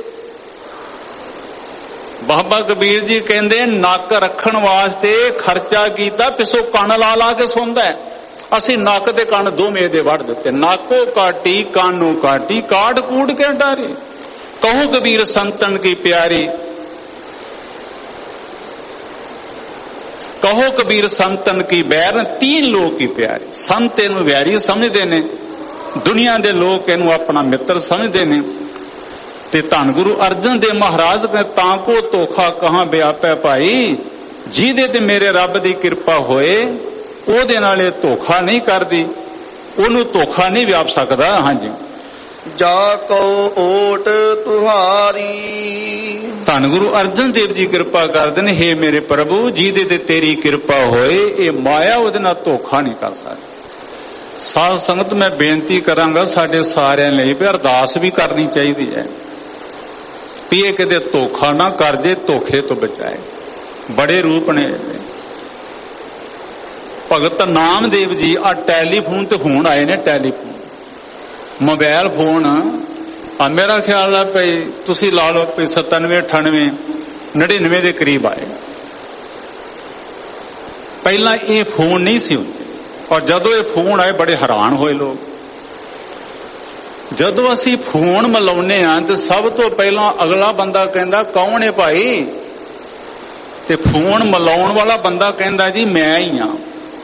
बाबा कबीर जी कहते नक रखण वास्ते खर्चा किया, पिछों कन ला ला के सुनता है। असी नक ते कन दोवें दे वड़ दिते, नाको काटी कानो काटी काट कूट के डारी। कहो कबीर संतन की प्यारी, कहो कबीर संतन की बैर तीन लोग की प्यारी। संत इनू वैरी समझते ने, दुनिया दे लोग इनू अपना मित्र समझते ने। ते धन गुरु अर्जन देव महाराज ने ताको धोखा कहां व्यापै भाई, जिहदे ते मेरे रब दी कृपा होए ओदे नाल इह धोखा नहीं करदी, ओनू धोखा नहीं व्याप सकदा। हाँ जी, जाको ओट तुहारी। धन गुरु अर्जन देव जी कृपा करदे ने, हे मेरे प्रभु जिहदे ते तेरी कृपा होए ये माया ओदे नाल धोखा नहीं कर सकदी। साध संगत मैं बेनती करांगा साडे सारिਆਂ ਲਈ भी अरदास भी करनी चाहिए है भी ये किते धोखा ना कर जे, धोखे तो बचाए। बड़े रूप ने भगत नामदेव जी आ टैलीफोन ते हुण आए ने, टैलीफोन मोबाइल फोन आ मेरा ख्याल है भाई तुसी ला लो भाई सतानवे अठानवे नड़िनवे के करीब आए। पहला ये फोन नहीं सी होंदे, और जदों ये फोन आए बड़े हैरान होए लोग। जदों असी फोन मिलाउने आ तो सब तो पहला अगला बंदा कहंदा कौन है भाई, ते फोन मिलाउण वाला बंदा कहंदा जी मैं ही हां।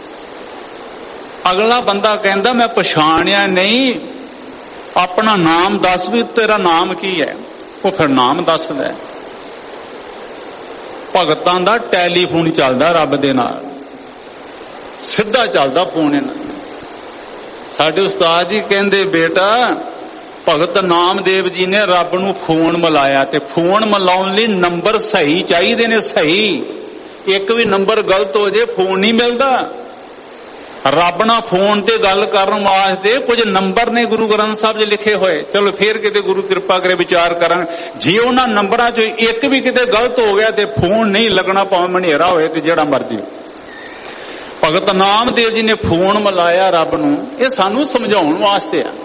अगला बंदा कहंदा मैं पछाणिया नहीं, अपना नाम दस भी, तेरा नाम की है। वो फिर नाम दसदा है। भगतां दा टैलीफोन चलदा रब दे नाल, सीधा चलदा फोन इन्हां। साडे उस्ताद जी कहंदे बेटा भगत नामदेव जी ने रब नूं फोन मिलाया, ते फोन मिलाउण लई नंबर सही चाहिए ने, सही। एक भी नंबर गलत हो जाए फोन नहीं मिलता। ਰੱਬ ਨਾਲ ਫੋਨ ਤੇ ਗੱਲ ਕਰਨ ਵਾਸਤੇ ਕੁਝ ਨੰਬਰ ਨੇ ਗੁਰੂ ਗ੍ਰੰਥ ਸਾਹਿਬ 'ਚ ਲਿਖੇ ਹੋਏ। ਚਲੋ ਫੇਰ ਕਿਤੇ ਗੁਰੂ ਕਿਰਪਾ ਕਰੇ ਵਿਚਾਰ ਕਰਾਂਗੇ। ਜੇ ਉਹਨਾਂ ਨੰਬਰਾਂ 'ਚੋਂ ਇੱਕ ਵੀ ਕਿਤੇ ਗਲਤ ਹੋ ਗਿਆ ਤੇ ਫੋਨ ਨਹੀਂ ਲੱਗਣਾ, ਭਾਵੇਂ ਮਨੇਰਾ ਹੋਏ ਤੇ ਜਿਹੜਾ ਮਰਜ਼ੀ। ਭਗਤ ਨਾਮਦੇਵ ਜੀ ਨੇ ਫੋਨ ਮਿਲਾਇਆ ਰੱਬ ਨੂੰ, ਇਹ ਸਾਨੂੰ ਸਮਝਾਉਣ ਵਾਸਤੇ ਆ।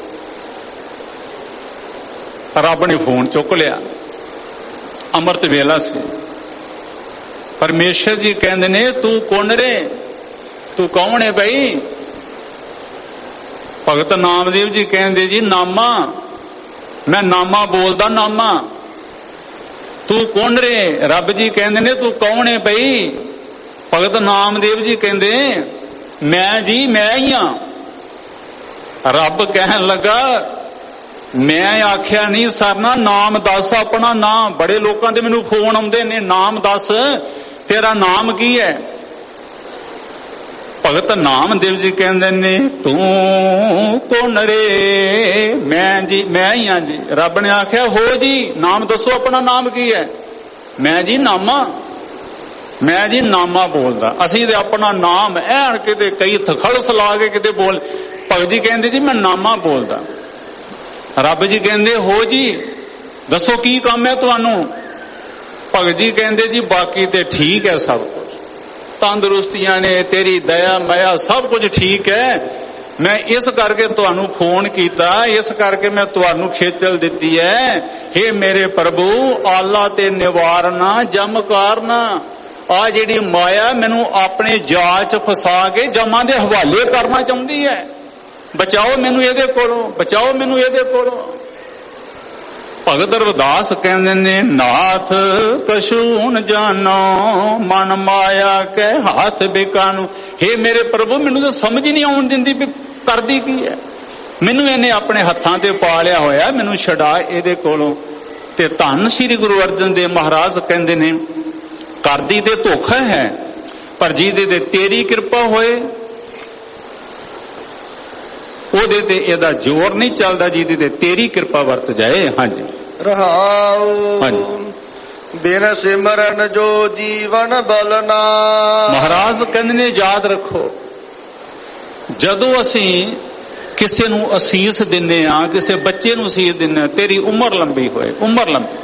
ਰੱਬ ਨੇ ਫੋਨ ਚੁੱਕ ਲਿਆ, ਅੰਮ੍ਰਿਤ ਵੇਲਾ ਸੀ। ਪਰਮੇਸ਼ਰ ਜੀ ਕਹਿੰਦੇ ਨੇ ਤੂੰ ਕੌਣ ਰੇ, ਤੂੰ ਕੌਣ ਹੈ ਬਈ? ਭਗਤ ਨਾਮਦੇਵ ਜੀ ਕਹਿੰਦੇ ਜੀ ਨਾਮਾ, ਮੈਂ ਨਾਮਾ ਬੋਲਦਾ ਨਾਮਾ। ਤੂੰ ਕੌਣ ਰੇ? ਰੱਬ ਜੀ ਕਹਿੰਦੇ ਨੇ ਤੂੰ ਕੌਣ ਹੈ ਬਈ? ਭਗਤ ਨਾਮਦੇਵ ਜੀ ਕਹਿੰਦੇ ਮੈਂ ਜੀ ਮੈਂ ਹੀ ਆ। ਰੱਬ ਕਹਿਣ ਲੱਗਾ ਮੈਂ ਆਖਿਆ ਨਹੀਂ ਸਰਨਾ, ਨਾਮ ਦੱਸ ਆਪਣਾ ਨਾਮ। ਬੜੇ ਲੋਕਾਂ ਦੇ ਮੈਨੂੰ ਫੋਨ ਆਉਂਦੇ ਨੇ, ਨਾਮ ਦੱਸ ਤੇਰਾ ਨਾਮ ਕੀ ਹੈ? ਭਗਤ ਨਾਮਦੇਵ ਜੀ ਕਹਿੰਦੇ ਨੇ ਤੂੰ ਕੌਣ ਰੇ? ਮੈਂ ਜੀ ਮੈਂ ਹੀ ਹਾਂ ਜੀ। ਰੱਬ ਨੇ ਆਖਿਆ ਹੋ ਜੀ, ਨਾਮ ਦੱਸੋ ਆਪਣਾ ਨਾਮ ਕੀ ਹੈ? ਮੈਂ ਜੀ ਨਾਮਾ, ਮੈਂ ਜੀ ਨਾਮਾ ਬੋਲਦਾ। ਅਸੀਂ ਤੇ ਆਪਣਾ ਨਾਮ ਐਣ ਕਿਤੇ ਕਈ ਥਖੜਸ ਲਾ ਕੇ ਕਿਤੇ ਬੋਲ। ਭਗਤ ਜੀ ਕਹਿੰਦੇ ਜੀ ਮੈਂ ਨਾਮਾ ਬੋਲਦਾ। ਰੱਬ ਜੀ ਕਹਿੰਦੇ ਹੋ ਜੀ, ਦੱਸੋ ਕੀ ਕੰਮ ਹੈ ਤੁਹਾਨੂੰ? ਭਗਤ ਜੀ ਕਹਿੰਦੇ ਜੀ ਬਾਕੀ ਤੇ ਠੀਕ ਹੈ ਸਭ ਕੁਝ, ਤੰਦਰੁਸਤੀਆਂ ਨੇ, ਤੇਰੀ ਦਇਆ ਮਾਇਆ ਸਭ ਕੁਝ ਠੀਕ ਹੈ। ਮੈਂ ਇਸ ਕਰਕੇ ਤੁਹਾਨੂੰ ਫੋਨ ਕੀਤਾ, ਇਸ ਕਰਕੇ ਮੈਂ ਤੁਹਾਨੂੰ ਖੇਚਲ ਦਿੱਤੀ ਹੈ। ਹੇ ਮੇਰੇ ਪ੍ਰਭੂ, ਆਲਾ ਤੇ ਨਿਵਾਰਨਾ ਜਮ ਕਾਰਨਾ। ਆ ਜਿਹੜੀ ਮਾਇਆ ਮੈਨੂੰ ਆਪਣੇ ਜਾਲ 'ਚ ਫਸਾ ਕੇ ਜਮਾਂ ਦੇ ਹਵਾਲੇ ਕਰਨਾ ਚਾਹੁੰਦੀ ਹੈ। ਬਚਾਓ ਮੈਨੂੰ ਇਹਦੇ ਕੋਲੋਂ, ਬਚਾਓ ਮੈਨੂੰ ਇਹਦੇ ਕੋਲੋਂ। ਭਗਤ ਰਵਿਦਾਸ ਕਹਿੰਦੇ ਨੇ ਨਾਥ ਕਛੂ ਨ ਜਾਣੋ, ਮਨ ਮਾਇਆ ਕੇ ਹੱਥ ਬਿਕਾਨੂੰ। ਹੇ ਮੇਰੇ ਪ੍ਰਭੂ, ਮੈਨੂੰ ਤਾਂ ਸਮਝ ਨਹੀਂ ਆਉਣ ਦਿੰਦੀ ਵੀ ਕਰਦੀ ਕੀ ਹੈ। ਮੈਨੂੰ ਇਹਨੇ ਆਪਣੇ ਹੱਥਾਂ ਤੇ ਪਾ ਲਿਆ ਹੋਇਆ, ਮੈਨੂੰ ਛਡਾ ਇਹਦੇ ਕੋਲੋਂ। ਤੇ ਧੰਨ ਸ੍ਰੀ ਗੁਰੂ ਅਰਜਨ ਦੇਵ ਮਹਾਰਾਜ ਕਹਿੰਦੇ ਨੇ ਕਰਦੀ ਤੇ ਧੋਖਾ ਹੈ, ਪਰ ਜਿਹਦੇ ਤੇ ਤੇਰੀ ਕਿਰਪਾ ਹੋਏ ਉਹਦੇ ਤੇ ਇਹਦਾ ਜ਼ੋਰ ਨਹੀਂ ਚੱਲਦਾ, ਜਿਹਦੇ ਤੇ ਤੇਰੀ ਕਿਰਪਾ ਵਰਤ ਜਾਏ। ਹਾਂਜੀ ਰਹਾਉ ਹਾਂਜੀ। ਬਿਨ ਸਿਮਰਨ ਜੋ ਜੀਵਨ ਬਲਨਾ। ਮਹਾਰਾਜ ਕਹਿੰਦੇ ਨੇ ਯਾਦ ਰੱਖੋ, ਜਦੋਂ ਅਸੀਂ ਕਿਸੇ ਨੂੰ ਅਸੀਸ ਦਿੰਨੇ ਆ, ਕਿਸੇ ਬੱਚੇ ਨੂੰ ਅਸੀਸ ਦਿੰਨੇ ਆ, ਤੇਰੀ ਉਮਰ ਲੰਬੀ ਹੋਏ, ਉਮਰ ਲੰਬੀ।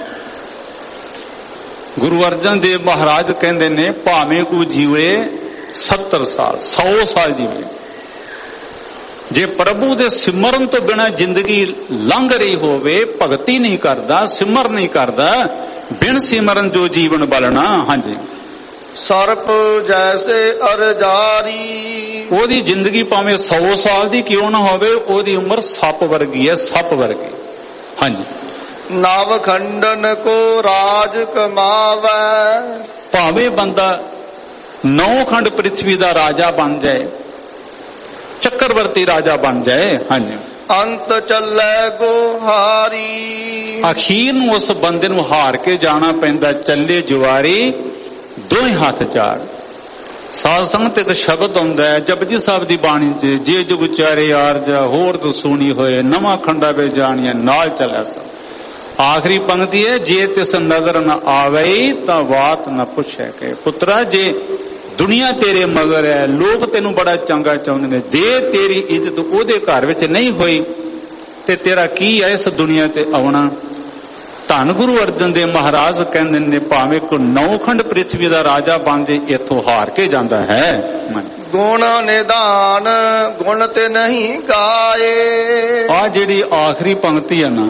ਗੁਰੂ ਅਰਜਨ ਦੇਵ ਮਹਾਰਾਜ ਕਹਿੰਦੇ ਨੇ ਭਾਵੇਂ ਕੋ ਜੀਵੇ ਸੱਤਰ ਸਾਲ, ਸੌ ਸਾਲ ਜੀਵੇ, ਜੇ ਪ੍ਰਭੂ ਦੇ ਸਿਮਰਨ ਤੋਂ ਬਿਨਾਂ ਜ਼ਿੰਦਗੀ ਲੰਘ ਰਹੀ ਹੋਵੇ, ਭਗਤੀ ਨਹੀਂ ਕਰਦਾ, ਸਿਮਰ ਨਹੀਂ ਕਰਦਾ, ਬਿਨ ਸਿਮਰਨ ਜੋ ਜੀਵਨ ਬਲਣਾ। ਹਾਂਜੀ। ਸਰਪ ਜੈਸੇ ਅਰਜਾਰੀ। ਉਹਦੀ ਜ਼ਿੰਦਗੀ ਭਾਵੇਂ ਸੌ ਸਾਲ ਦੀ ਕਿਉਂ ਨਾ ਹੋਵੇ, ਉਹਦੀ ਉਮਰ ਸੱਪ ਵਰਗੀ ਹੈ, ਸੱਪ ਵਰਗੀ। ਹਾਂਜੀ। ਨਵ ਖੰਡਨ ਕੋ ਰਾਜ ਕਮਾਵੈ। ਭਾਵੇਂ ਬੰਦਾ ਨੌ ਖੰਡ ਪ੍ਰਿਥਵੀ ਦਾ ਰਾਜਾ ਬਣ ਜਾਏ, ਚੱਕਰਵਰਤੀ ਰਾਜਾ ਬਣ ਜਾਏ। ਹਾਂਜੀ। ਅੰਤ ਚੱਲੇ ਗੋਹਾਰੀ। ਅਖੀਰ ਨੂੰ ਉਸ ਬੰਦੇ ਨੂੰ ਹਾਰ ਕੇ ਜਾਣਾ ਪੈਂਦਾ, ਚੱਲੇ ਜੁਆਰੀ ਦੋਹੇ ਹੱਥ ਝਾੜ। ਸਾਧ ਸੰਗਤ ਇੱਕ ਸ਼ਬਦ ਆਉਂਦਾ ਹੈ ਜਪਜੀ ਸਾਹਿਬ ਦੀ ਬਾਣੀ 'ਚ, ਜੇ ਜੁਗ ਚਾਰੇ ਆਰਜਾ ਹੋਰ ਤੋਂ ਸੁਣੀ ਹੋਏ, ਨਵਾਂ ਖੰਡਾ ਵੇ ਜਾਣੀਏ ਨਾਲ ਚੱਲਿਆ ਸਭ। ਆਖਰੀ ਪੰਕਤੀ ਹੈ, ਜੇ ਤਿਸ ਨਜ਼ਰ ਨ ਆਵੇ ਤਾਂ ਬਾਤ ਨਾ ਪੁੱਛੇ ਕਿ ਪੁੱਤਰਾ, ਜੇ ਦੁਨੀਆ ਤੇਰੇ ਮਗਰ ਹੈ, ਲੋਕ ਤੈਨੂੰ ਬੜਾ ਚੰਗਾ ਚਾਹੁੰਦੇ ਨੇ, ਦੇ ਤੇਰੀ ਇੱਜ਼ਤ ਉਹਦੇ ਘਰ ਵਿੱਚ ਨਹੀਂ ਹੋਈ ਤੇ ਤੇਰਾ ਕੀ ਹੈ ਇਸ ਦੁਨੀਆ ਤੇ ਆਉਣਾ। ਧੰਨ ਗੁਰੂ ਅਰਜਨ ਦੇਵ ਮਹਾਰਾਜ ਕਹਿੰਦੇ ਨੇ ਭਾਵੇਂ ਕੋ ਨੌਖੰਡ ਪ੍ਰਿਥਵੀ ਦਾ ਰਾਜਾ ਬਣ ਜੇ, ਇੱਥੋਂ ਹਾਰ ਕੇ ਜਾਂਦਾ ਹੈ। ਗੁਣ ਨਿਦਾਨ ਗੁਣ ਤੇ ਨਹੀਂ ਗਾਏ। ਆ ਜਿਹੜੀ ਆਖਰੀ ਪੰਕਤੀ ਹੈ ਨਾ,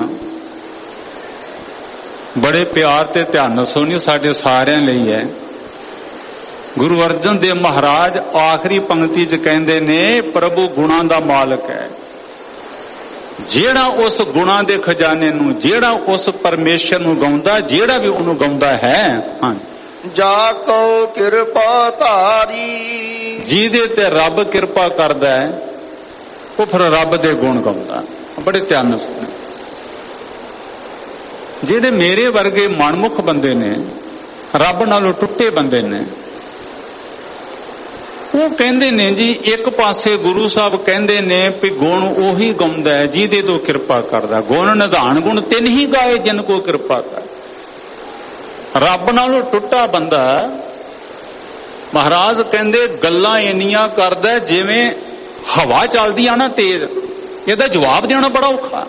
ਬੜੇ ਪਿਆਰ ਤੇ ਧਿਆਨ ਨਾਲ ਸੁਣੀ, ਸਾਡੇ ਸਾਰਿਆਂ ਲਈ ਹੈ। ਗੁਰੂ ਅਰਜਨ ਦੇਵ ਮਹਾਰਾਜ ਆਖਰੀ ਪੰਕਤੀ 'ਚ ਕਹਿੰਦੇ ਨੇ ਪ੍ਰਭੂ ਗੁਣਾਂ ਦਾ ਮਾਲਕ ਹੈ। ਜਿਹੜਾ ਉਸ ਗੁਣਾਂ ਦੇ ਖਜ਼ਾਨੇ ਨੂੰ, ਜਿਹੜਾ ਉਸ ਪਰਮੇਸ਼ਰ ਨੂੰ ਗਾਉਂਦਾ, ਜਿਹੜਾ ਵੀ ਉਹਨੂੰ ਗਾਉਂਦਾ ਹੈ, ਹਾਂ, ਜਾ ਕੋ ਕਿਰਪਾ ਧਾਰੀ। ਜਿਹਦੇ ਤੇ ਰੱਬ ਕਿਰਪਾ ਕਰਦਾ ਹੈ ਉਹ ਫਿਰ ਰੱਬ ਦੇ ਗੁਣ ਗਾਉਂਦਾ। ਬੜੇ ਧਿਆਨ ਨਾਲ ਸੁਣੋ। ਜਿਹੜੇ ਮੇਰੇ ਵਰਗੇ ਮਨਮੁਖ ਬੰਦੇ ਨੇ, ਰੱਬ ਨਾਲੋਂ ਟੁੱਟੇ ਬੰਦੇ ਨੇ, ਉਹ ਕਹਿੰਦੇ ਨੇ ਜੀ ਇੱਕ ਪਾਸੇ ਗੁਰੂ ਸਾਹਿਬ ਕਹਿੰਦੇ ਨੇ ਵੀ ਗੁਣ ਉਹੀ ਗਾਉਂਦਾ ਹੈ ਜਿਹਦੇ ਤੋਂ ਕਿਰਪਾ ਕਰਦਾ। ਗੁਣ ਨਿਧਾਨ ਗੁਣ ਤਿੰਨ ਹੀ ਗਾਏ ਜਿਨ ਕੋ ਕਿਰਪਾ ਕਰ। ਰੱਬ ਨਾਲੋਂ ਟੁੱਟਾ ਬੰਦਾ, ਮਹਾਰਾਜ ਕਹਿੰਦੇ ਗੱਲਾਂ ਇੰਨੀਆਂ ਕਰਦਾ ਜਿਵੇਂ ਹਵਾ ਚੱਲਦੀ ਆ ਨਾ ਤੇਜ਼, ਇਹਦਾ ਜਵਾਬ ਦੇਣਾ ਬੜਾ ਔਖਾ।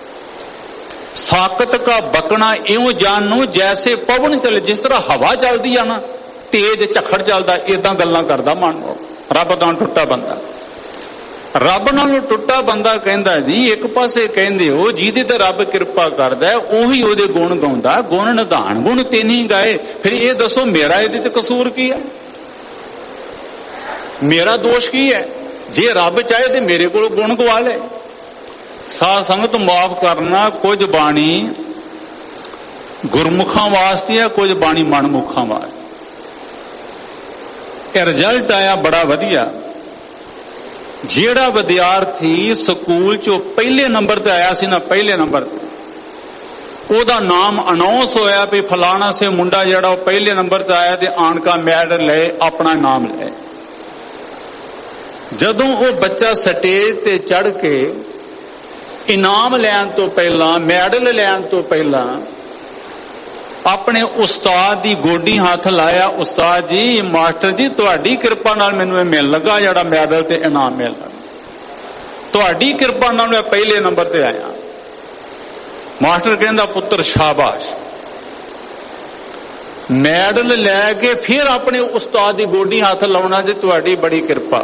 ਸਾਕਤ ਕਾ ਬਕਣਾ ਇਉਂ ਜਾਨੂ ਜੈਸੇ ਪਵਨ ਚਲੇ, ਜਿਸ ਤਰ੍ਹਾਂ ਹਵਾ ਚੱਲਦੀ ਆ ਨਾ ਤੇਜ਼, ਝੱਖੜ ਚੱਲਦਾ, ਏਦਾਂ ਗੱਲਾਂ ਕਰਦਾ ਮਨ। ਰੱਬ ਦਾ ਟੁੱਟਾ ਬੰਦਾ, ਰੱਬ ਨਾਲੋਂ ਟੁੱਟਾ ਬੰਦਾ ਕਹਿੰਦਾ ਜੀ ਇੱਕ ਪਾਸੇ ਕਹਿੰਦੇ ਹੋ ਜਿਹਦੇ ਤੇ ਰੱਬ ਕਿਰਪਾ ਕਰਦਾ ਉਹੀ ਉਹਦੇ ਗੁਣ ਗਾਉਂਦਾ, ਗੁਣ ਨਿਧਾਨ ਗੁਣ ਤੇ ਨਹੀਂ ਗਾਏ। ਫਿਰ ਇਹ ਦੱਸੋ ਮੇਰਾ ਇਹਦੇ ਚ ਕਸੂਰ ਕੀ ਹੈ, ਮੇਰਾ ਦੋਸ਼ ਕੀ ਹੈ? ਜੇ ਰੱਬ ਚਾਹੇ ਤੇ ਮੇਰੇ ਕੋਲ ਗੁਣ ਗਵਾ ਲੈ। ਸਾਧ ਸੰਗਤ ਮਾਫ ਕਰਨਾ, ਕੁਝ ਬਾਣੀ ਗੁਰਮੁਖਾਂ ਵਾਸਤੇ ਹੈ, ਕੁਝ ਬਾਣੀ ਮਨਮੁਖਾਂ ਵਾਸਤੇ। ਇਹ ਰਿਜ਼ਲਟ ਆਇਆ ਬੜਾ ਵਧੀਆ। ਜਿਹੜਾ ਵਿਦਿਆਰਥੀ ਸਕੂਲ ਚੋਂ ਪਹਿਲੇ ਨੰਬਰ ਤੇ ਆਇਆ ਸੀ ਨਾ, ਪਹਿਲੇ ਨੰਬਰ ਤੇ, ਉਹਦਾ ਨਾਮ ਅਨਾਉਂਸ ਹੋਇਆ ਵੀ ਫਲਾਣਾ ਸੇ ਮੁੰਡਾ ਜਿਹੜਾ ਉਹ ਪਹਿਲੇ ਨੰਬਰ ਤੇ ਆਇਆ ਤੇ ਆਣਕਾ ਮੈਡਲ ਲੈ, ਆਪਣਾ ਨਾਮ ਲੈ। ਜਦੋਂ ਉਹ ਬੱਚਾ ਸਟੇਜ ਤੇ ਚੜ੍ਹ ਕੇ ਇਨਾਮ ਲੈਣ ਤੋਂ ਪਹਿਲਾਂ, ਮੈਡਲ ਲੈਣ ਤੋਂ ਪਹਿਲਾਂ ਆਪਣੇ ਉਸਤਾਦ ਦੀ ਗੋਡੀ ਹੱਥ ਲਾਇਆ, ਉਸਤਾਦ ਜੀ, ਮਾਸਟਰ ਜੀ, ਤੁਹਾਡੀ ਕਿਰਪਾ ਨਾਲ ਮੈਨੂੰ ਇਹ ਮਿਲ ਲੱਗਾ ਜਿਹੜਾ ਮੈਡਲ ਤੇ ਇਨਾਮ ਮਿਲ ਲੱਗਾ, ਤੁਹਾਡੀ ਕਿਰਪਾ ਨਾਲ ਮੈਂ ਪਹਿਲੇ ਨੰਬਰ ਤੇ ਆਇਆ। ਮਾਸਟਰ ਕਹਿੰਦਾ ਪੁੱਤਰ ਸ਼ਾਬਾਸ਼। ਮੈਡਲ ਲੈ ਕੇ ਫਿਰ ਆਪਣੇ ਉਸਤਾਦ ਦੀ ਗੋਡੀ ਹੱਥ ਲਾਉਣਾ ਜੇ ਤੁਹਾਡੀ ਬੜੀ ਕਿਰਪਾ।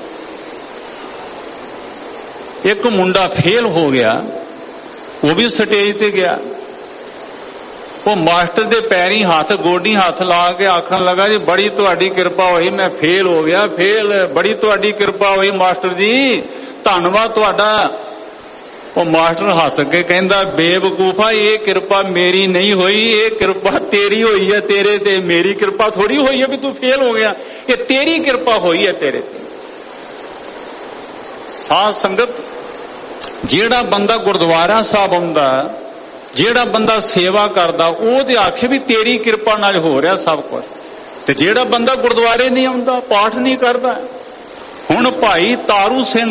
ਇੱਕ ਮੁੰਡਾ ਫੇਲ ਹੋ ਗਿਆ, ਉਹ ਵੀ ਸਟੇਜ ਤੇ ਗਿਆ, ਉਹ ਮਾਸਟਰ ਦੇ ਪੈਰੀ ਹੱਥ, ਗੋਡੀ ਹੱਥ ਲਾ ਕੇ ਆਖਣ ਲੱਗਾ ਜੀ ਬੜੀ ਤੁਹਾਡੀ ਕਿਰਪਾ ਹੋਈ, ਮੈਂ ਫੇਲ ਹੋ ਗਿਆ, ਫੇਲ, ਬੜੀ ਤੁਹਾਡੀ ਕਿਰਪਾ ਹੋਈ ਮਾਸਟਰ ਜੀ, ਧੰਨਵਾਦ ਤੁਹਾਡਾ। ਉਹ ਮਾਸਟਰ ਹੱਸ ਕੇ ਕਹਿੰਦਾ ਬੇਵਕੂਫਾ, ਇਹ ਕਿਰਪਾ ਮੇਰੀ ਨਹੀਂ ਹੋਈ, ਇਹ ਕਿਰਪਾ ਤੇਰੀ ਹੋਈ ਹੈ, ਤੇਰੇ ਤੇ ਮੇਰੀ ਕਿਰਪਾ ਥੋੜੀ ਹੋਈ ਹੈ ਵੀ ਤੂੰ ਫੇਲ ਹੋ ਗਿਆ, ਇਹ ਤੇਰੀ ਕਿਰਪਾ ਹੋਈ ਹੈ ਤੇਰੇ ਤੇ। ਸਾਧ ਸੰਗਤ, ਜਿਹੜਾ ਬੰਦਾ ਗੁਰਦੁਆਰਾ ਸਾਹਿਬ ਆਉਂਦਾ, ਜਿਹੜਾ ਬੰਦਾ ਸੇਵਾ ਕਰਦਾ, ਉਹ ਤੇ ਆਖੇ ਵੀ ਤੇਰੀ ਕਿਰਪਾ ਨਾਲ ਹੋ ਰਿਹਾ ਸਭ ਕੁਝ, ਤੇ ਜਿਹੜਾ ਬੰਦਾ ਗੁਰਦੁਆਰੇ ਨਹੀਂ ਆਉਂਦਾ, ਪਾਠ ਨਹੀਂ ਕਰਦਾ। ਹੁਣ ਭਾਈ ਤਾਰੂ ਸਿੰਘ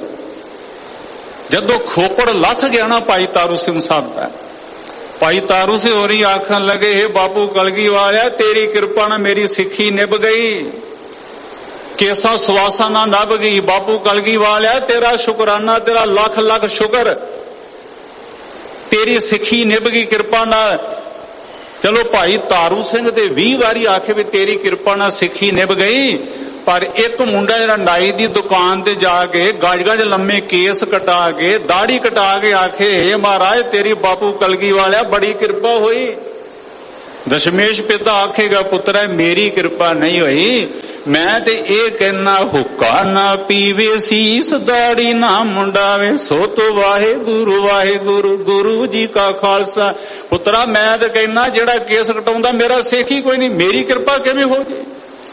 ਜਦੋਂ ਖੋਪੜ ਲੱਥ ਗਿਆ ਨਾ, ਭਾਈ ਤਾਰੂ ਸਿੰਘ ਸਾਹਿਬ ਦਾ, ਭਾਈ ਤਾਰੂ ਸਿੰਘ ਹੋਰੀ ਆਖਣ ਲੱਗੇ, ਹੇ ਬਾਪੂ ਕਲਗੀ ਵਾਲਿਆ, ਤੇਰੀ ਕਿਰਪਾ ਨਾਲ ਮੇਰੀ ਸਿੱਖੀ ਨਿਭ ਗਈ, ਕੇਸਾ ਸਵਾਸਾ ਨਾ ਨਭ ਗਈ। ਬਾਪੂ ਕਲਗੀ ਵਾਲਿਆ, ਤੇਰਾ ਸ਼ੁਕਰਾਨਾ, ਤੇਰਾ ਲੱਖ ਲੱਖ ਸ਼ੁਕਰ, ਤੇਰੀ ਸਿੱਖੀ ਨਿਭ ਗਈ ਕਿਰਪਾ ਨਾਲ। ਚਲੋ ਭਾਈ ਤਾਰੂ ਸਿੰਘ ਦੇ ਵੀਹ ਵਾਰੀ ਆਖੇ ਵੀ ਤੇਰੀ ਕਿਰਪਾ ਨਾਲ ਸਿੱਖੀ ਨਿਭ ਗਈ, ਪਰ ਇੱਕ ਮੁੰਡਾ ਜਿਹੜਾ ਨਾਈ ਦੀ ਦੁਕਾਨ ਤੇ ਜਾ ਕੇ ਗਜ ਗਜ ਲੰਮੇ ਕੇਸ ਕਟਾ ਕੇ, ਦਾੜੀ ਕਟਾ ਕੇ ਆਖੇ, ਹੇ ਮਹਾਰਾਜ ਤੇਰੀ ਬਾਪੂ ਕਲਗੀ ਵਾਲਿਆ ਬੜੀ ਕਿਰਪਾ ਹੋਈ। ਦਸ਼ਮੇਸ਼ ਪਿਤਾ ਆਖੇਗਾ, ਪੁੱਤਰਾ ਮੇਰੀ ਕਿਰਪਾ ਨਹੀਂ ਹੋਈ, ਮੈਂ ਤੇ ਇਹ ਕਹਿਣਾ, ਹੁੱਕਾ ਨਾ ਪੀਵੇ, ਸੀਸ ਦਾੜੀ ਨਾ ਮੁੰਡਾਵੇ, ਸੋ ਤੋ ਵਾਹਿਗੁਰੂ ਵਾਹਿਗੁਰੂ, ਗੁਰੂ ਜੀ ਕਾ ਖਾਲਸਾ। ਪੁੱਤਰਾ ਮੈਂ ਤੇ ਕਹਿਣਾ, ਜਿਹੜਾ ਕੇਸ ਕਟਾਉਂਦਾ ਮੇਰਾ ਸਿੱਖ ਹੀ ਕੋਈ ਨਹੀਂ, ਮੇਰੀ ਕਿਰਪਾ ਕਿਵੇਂ ਹੋ ਜੇ?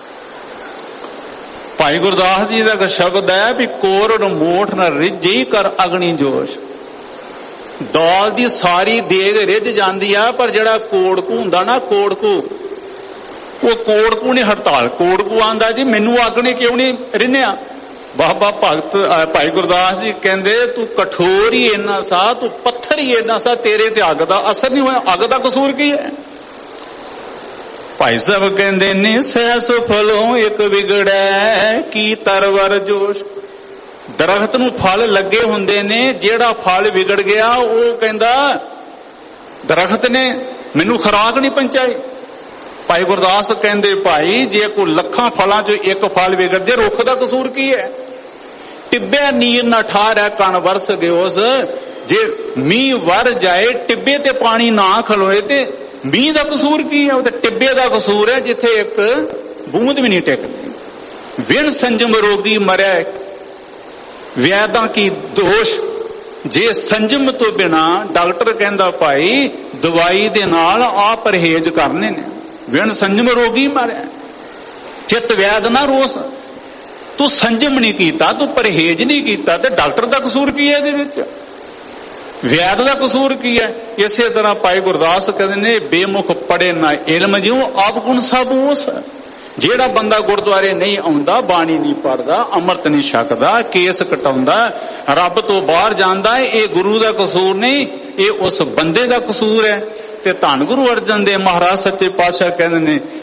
ਭਾਈ ਗੁਰਦਾਸ ਜੀ ਦਾ ਸ਼ਬਦ ਹੈ ਵੀ ਕੋਰੜ ਮੋਠ ਨਾ ਰਿੱਝੀ ਕਰ ਅਗਨੀ ਜੋਸ਼। ਦਾਲ ਦੀ ਸਾਰੀ ਦੇਗ ਰਿੱਝ ਜਾਂਦੀ ਆ, ਪਰ ਜਿਹੜਾ ਕੋੜਕੂ ਹੁੰਦਾ ਨਾ, ਕੋੜਕੂ, ਉਹ ਕੋੜਕੂ ਨੇ ਹੜਤਾਲ, ਕੋੜਕੂ ਆਂਦਾ ਜੀ ਮੈਨੂੰ ਅੱਗ ਨੇ ਕਿਉਂ ਨਹੀਂ ਰਿੰਨਿਆ? ਬਾਬਾ ਭਗਤ ਭਾਈ ਗੁਰਦਾਸ ਜੀ ਕਹਿੰਦੇ, ਤੂੰ ਕਠੋਰ ਹੀ ਇੰਨਾ ਸਾ, ਤੂੰ ਪੱਥਰ ਹੀ ਇੰਨਾ ਸਾ, ਤੇਰੇ ਤੇ ਅੱਗ ਦਾ ਅਸਰ ਨਹੀਂ ਹੋਇਆ। ਅੱਗ ਦਾ ਕਸੂਰ ਕੀ ਹੈ? ਭਾਈ ਸਾਹਿਬ ਕਹਿੰਦੇ ਨੇ, ਸੈਸ ਫਲੋਂ ਇੱਕ ਵਿਗੜੈ ਕੀ ਤਰਵਰ ਜੋਸ਼। ਦਰਖਤ ਨੂੰ ਫਲ ਲੱਗੇ ਹੁੰਦੇ ਨੇ, ਜਿਹੜਾ ਫਲ ਵਿਗੜ ਗਿਆ ਉਹ ਕਹਿੰਦਾ ਦਰਖਤ ਨੇ ਮੈਨੂੰ ਖੁਰਾਕ ਨਹੀਂ ਪਹੁੰਚਾਈ। ਭਾਈ ਗੁਰਦਾਸ ਕਹਿੰਦੇ, ਭਾਈ ਜੇ ਕੋਈ ਲੱਖਾਂ ਫਲਾਂ ਚੋਂ ਇੱਕ ਫਲ ਵਿਗੜ ਜੇ, ਰੁੱਖ ਦਾ ਕਸੂਰ ਕੀ ਹੈ? ਟਿੱਬਿਆ ਨੀਰ ਨਾ ਠਾਰੈ ਕਣ ਵਰਸ ਗਿਓਸ। ਜੇ ਮੀਂਹ ਵਰ ਜਾਏ, ਟਿੱਬੇ ਤੇ ਪਾਣੀ ਨਾ ਖਲੋਏ, ਤੇ ਮੀਂਹ ਦਾ ਕਸੂਰ ਕੀ ਹੈ? ਉਹ ਤੇ ਟਿੱਬੇ ਦਾ ਕਸੂਰ ਹੈ ਜਿੱਥੇ ਇੱਕ ਬੂੰਦ ਵੀ ਨਹੀਂ ਟਿਕਦੀ। ਵਿਣ ਸੰਜਮ ਰੋਗੀ ਮਰਿਆ ਵੈਦਾਂ ਕੀ ਦੋਸ਼। ਜੇ ਸੰਜਮ ਤੋਂ ਬਿਨਾ, ਡਾਕਟਰ ਕਹਿੰਦਾ ਭਾਈ ਦਵਾਈ ਦੇ ਨਾਲ ਆ ਪਰਹੇਜ਼ ਕਰਨੇ ਨੇ। ਵਿਣ ਸੰਜਮ ਰੋਗੀ ਮਰਿਆ, ਚਿੱਤ ਵੈਦ ਨਾ ਰੋਸ। ਤੂੰ ਸੰਜਮ ਨਹੀਂ ਕੀਤਾ, ਤੂੰ ਪਰਹੇਜ਼ ਨਹੀਂ ਕੀਤਾ, ਤੇ ਡਾਕਟਰ ਦਾ ਕਸੂਰ ਕੀ ਹੈ ਇਹਦੇ ਵਿੱਚ? ਵੈਦ ਦਾ ਕਸੂਰ ਕੀ ਹੈ? ਇਸੇ ਤਰ੍ਹਾਂ ਭਾਈ ਗੁਰਦਾਸ ਕਹਿੰਦੇ ਨੇ, ਬੇਮੁਖ ਪੜੇ ਨਾ ਇਲਮ ਜਿਉ ਆਪ ਗੁਣ ਸਭ ਉਸ। ਜਿਹੜਾ ਬੰਦਾ ਗੁਰਦੁਆਰੇ ਨਹੀਂ ਆਉਂਦਾ, ਬਾਣੀ ਨਹੀਂ ਪੜਦਾ, ਅੰਮ੍ਰਿਤ ਨਹੀਂ ਛਕਦਾ, ਕੇਸ ਕਟਾਉਂਦਾ, ਰੱਬ ਤੋਂ ਬਾਹਰ ਜਾਂਦਾ, ਇਹ ਗੁਰੂ ਦਾ ਕਸੂਰ ਨਹੀਂ, ਇਹ ਉਸ ਬੰਦੇ ਦਾ ਕਸੂਰ ਹੈ। ਤੇ ਧੰਨ ਗੁਰੂ ਅਰਜਨ ਦੇਵ ਮਹਾਰਾਜ ਸੱਚੇ ਪਾਤਸ਼ਾਹ ਕਹਿੰਦੇ ਨੇ,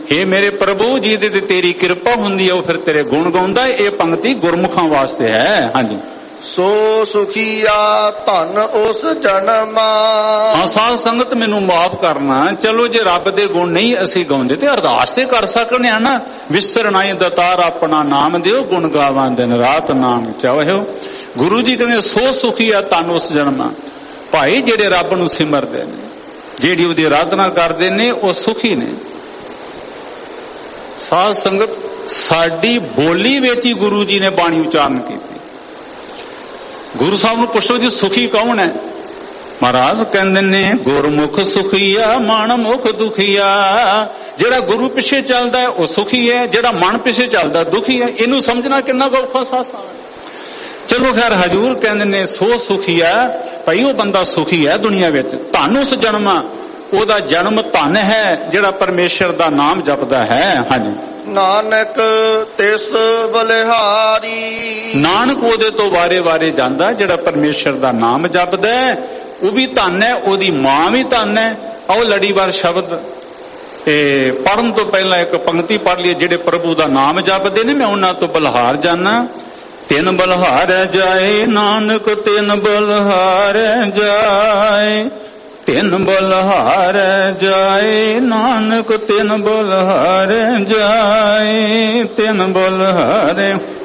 हे मेरे प्रभु जी दे तेरी कृपा हुंदी है वो फिर तेरे गुण गाउंदा। ये पंक्ति गुरमुखां वास्ते है। हाँ जी। सो सुखिया धन उस जन्मा। हाँ साध संगत मैनू माफ करना। चलो जे रब दे गुण नहीं असी गाउंदे ते अरदास ते कर सकने आ ना। विसरनाई दतार अपना नाम दियो गुण गावां दिन रात नाम चाहो। गुरु जी कहंदे सो सुखिया धन उस जन्मा। भाई जेड़े रब नू सिमरदे ने जेड़ी उहदी आराधना करदे ने वो सुखी ने। साध संगत साडी बोली विच ही गुरु जी ने बाणी उचारण की। गुरु साहब नू पुछो जी सुखी कौन है? महाराज कहंदे ने गुरमुख सुखिया मन मुख दुखिया। जेड़ा गुरु पिछे चलदा है वह सुखी है, जेड़ा मन पिछे चलदा दुखी है। इनू समझना कितना औखा सासा है। चलो खैर हजूर कहंदे ने सो सुखिया भाई वो बंदा सुखी है दुनिया विच। धन उस जन्म ओदा जन्म धन है जेड़ा परमेश्वर दा नाम जपदा है। हाँ जी। नानक तिस बलिहारी। नानक ओदे तो वारे वारे जांदा जेड़ा परमेश्वर दा नाम जपदा है। वो भी धन है, ओदी मां भी धन है। आओ लड़ीवार शब्द पढ़न तो पहला एक पंक्ति पढ़ लीए। जेड़े प्रभु दा नाम जपदे ने मैं उन्हां तो बलिहार जाना। तिन बलिहार जाए नानक तिन बलिहार जाए। तिन बलिहार जाए नानक तिन बलिहार जाए। तिन बलिहार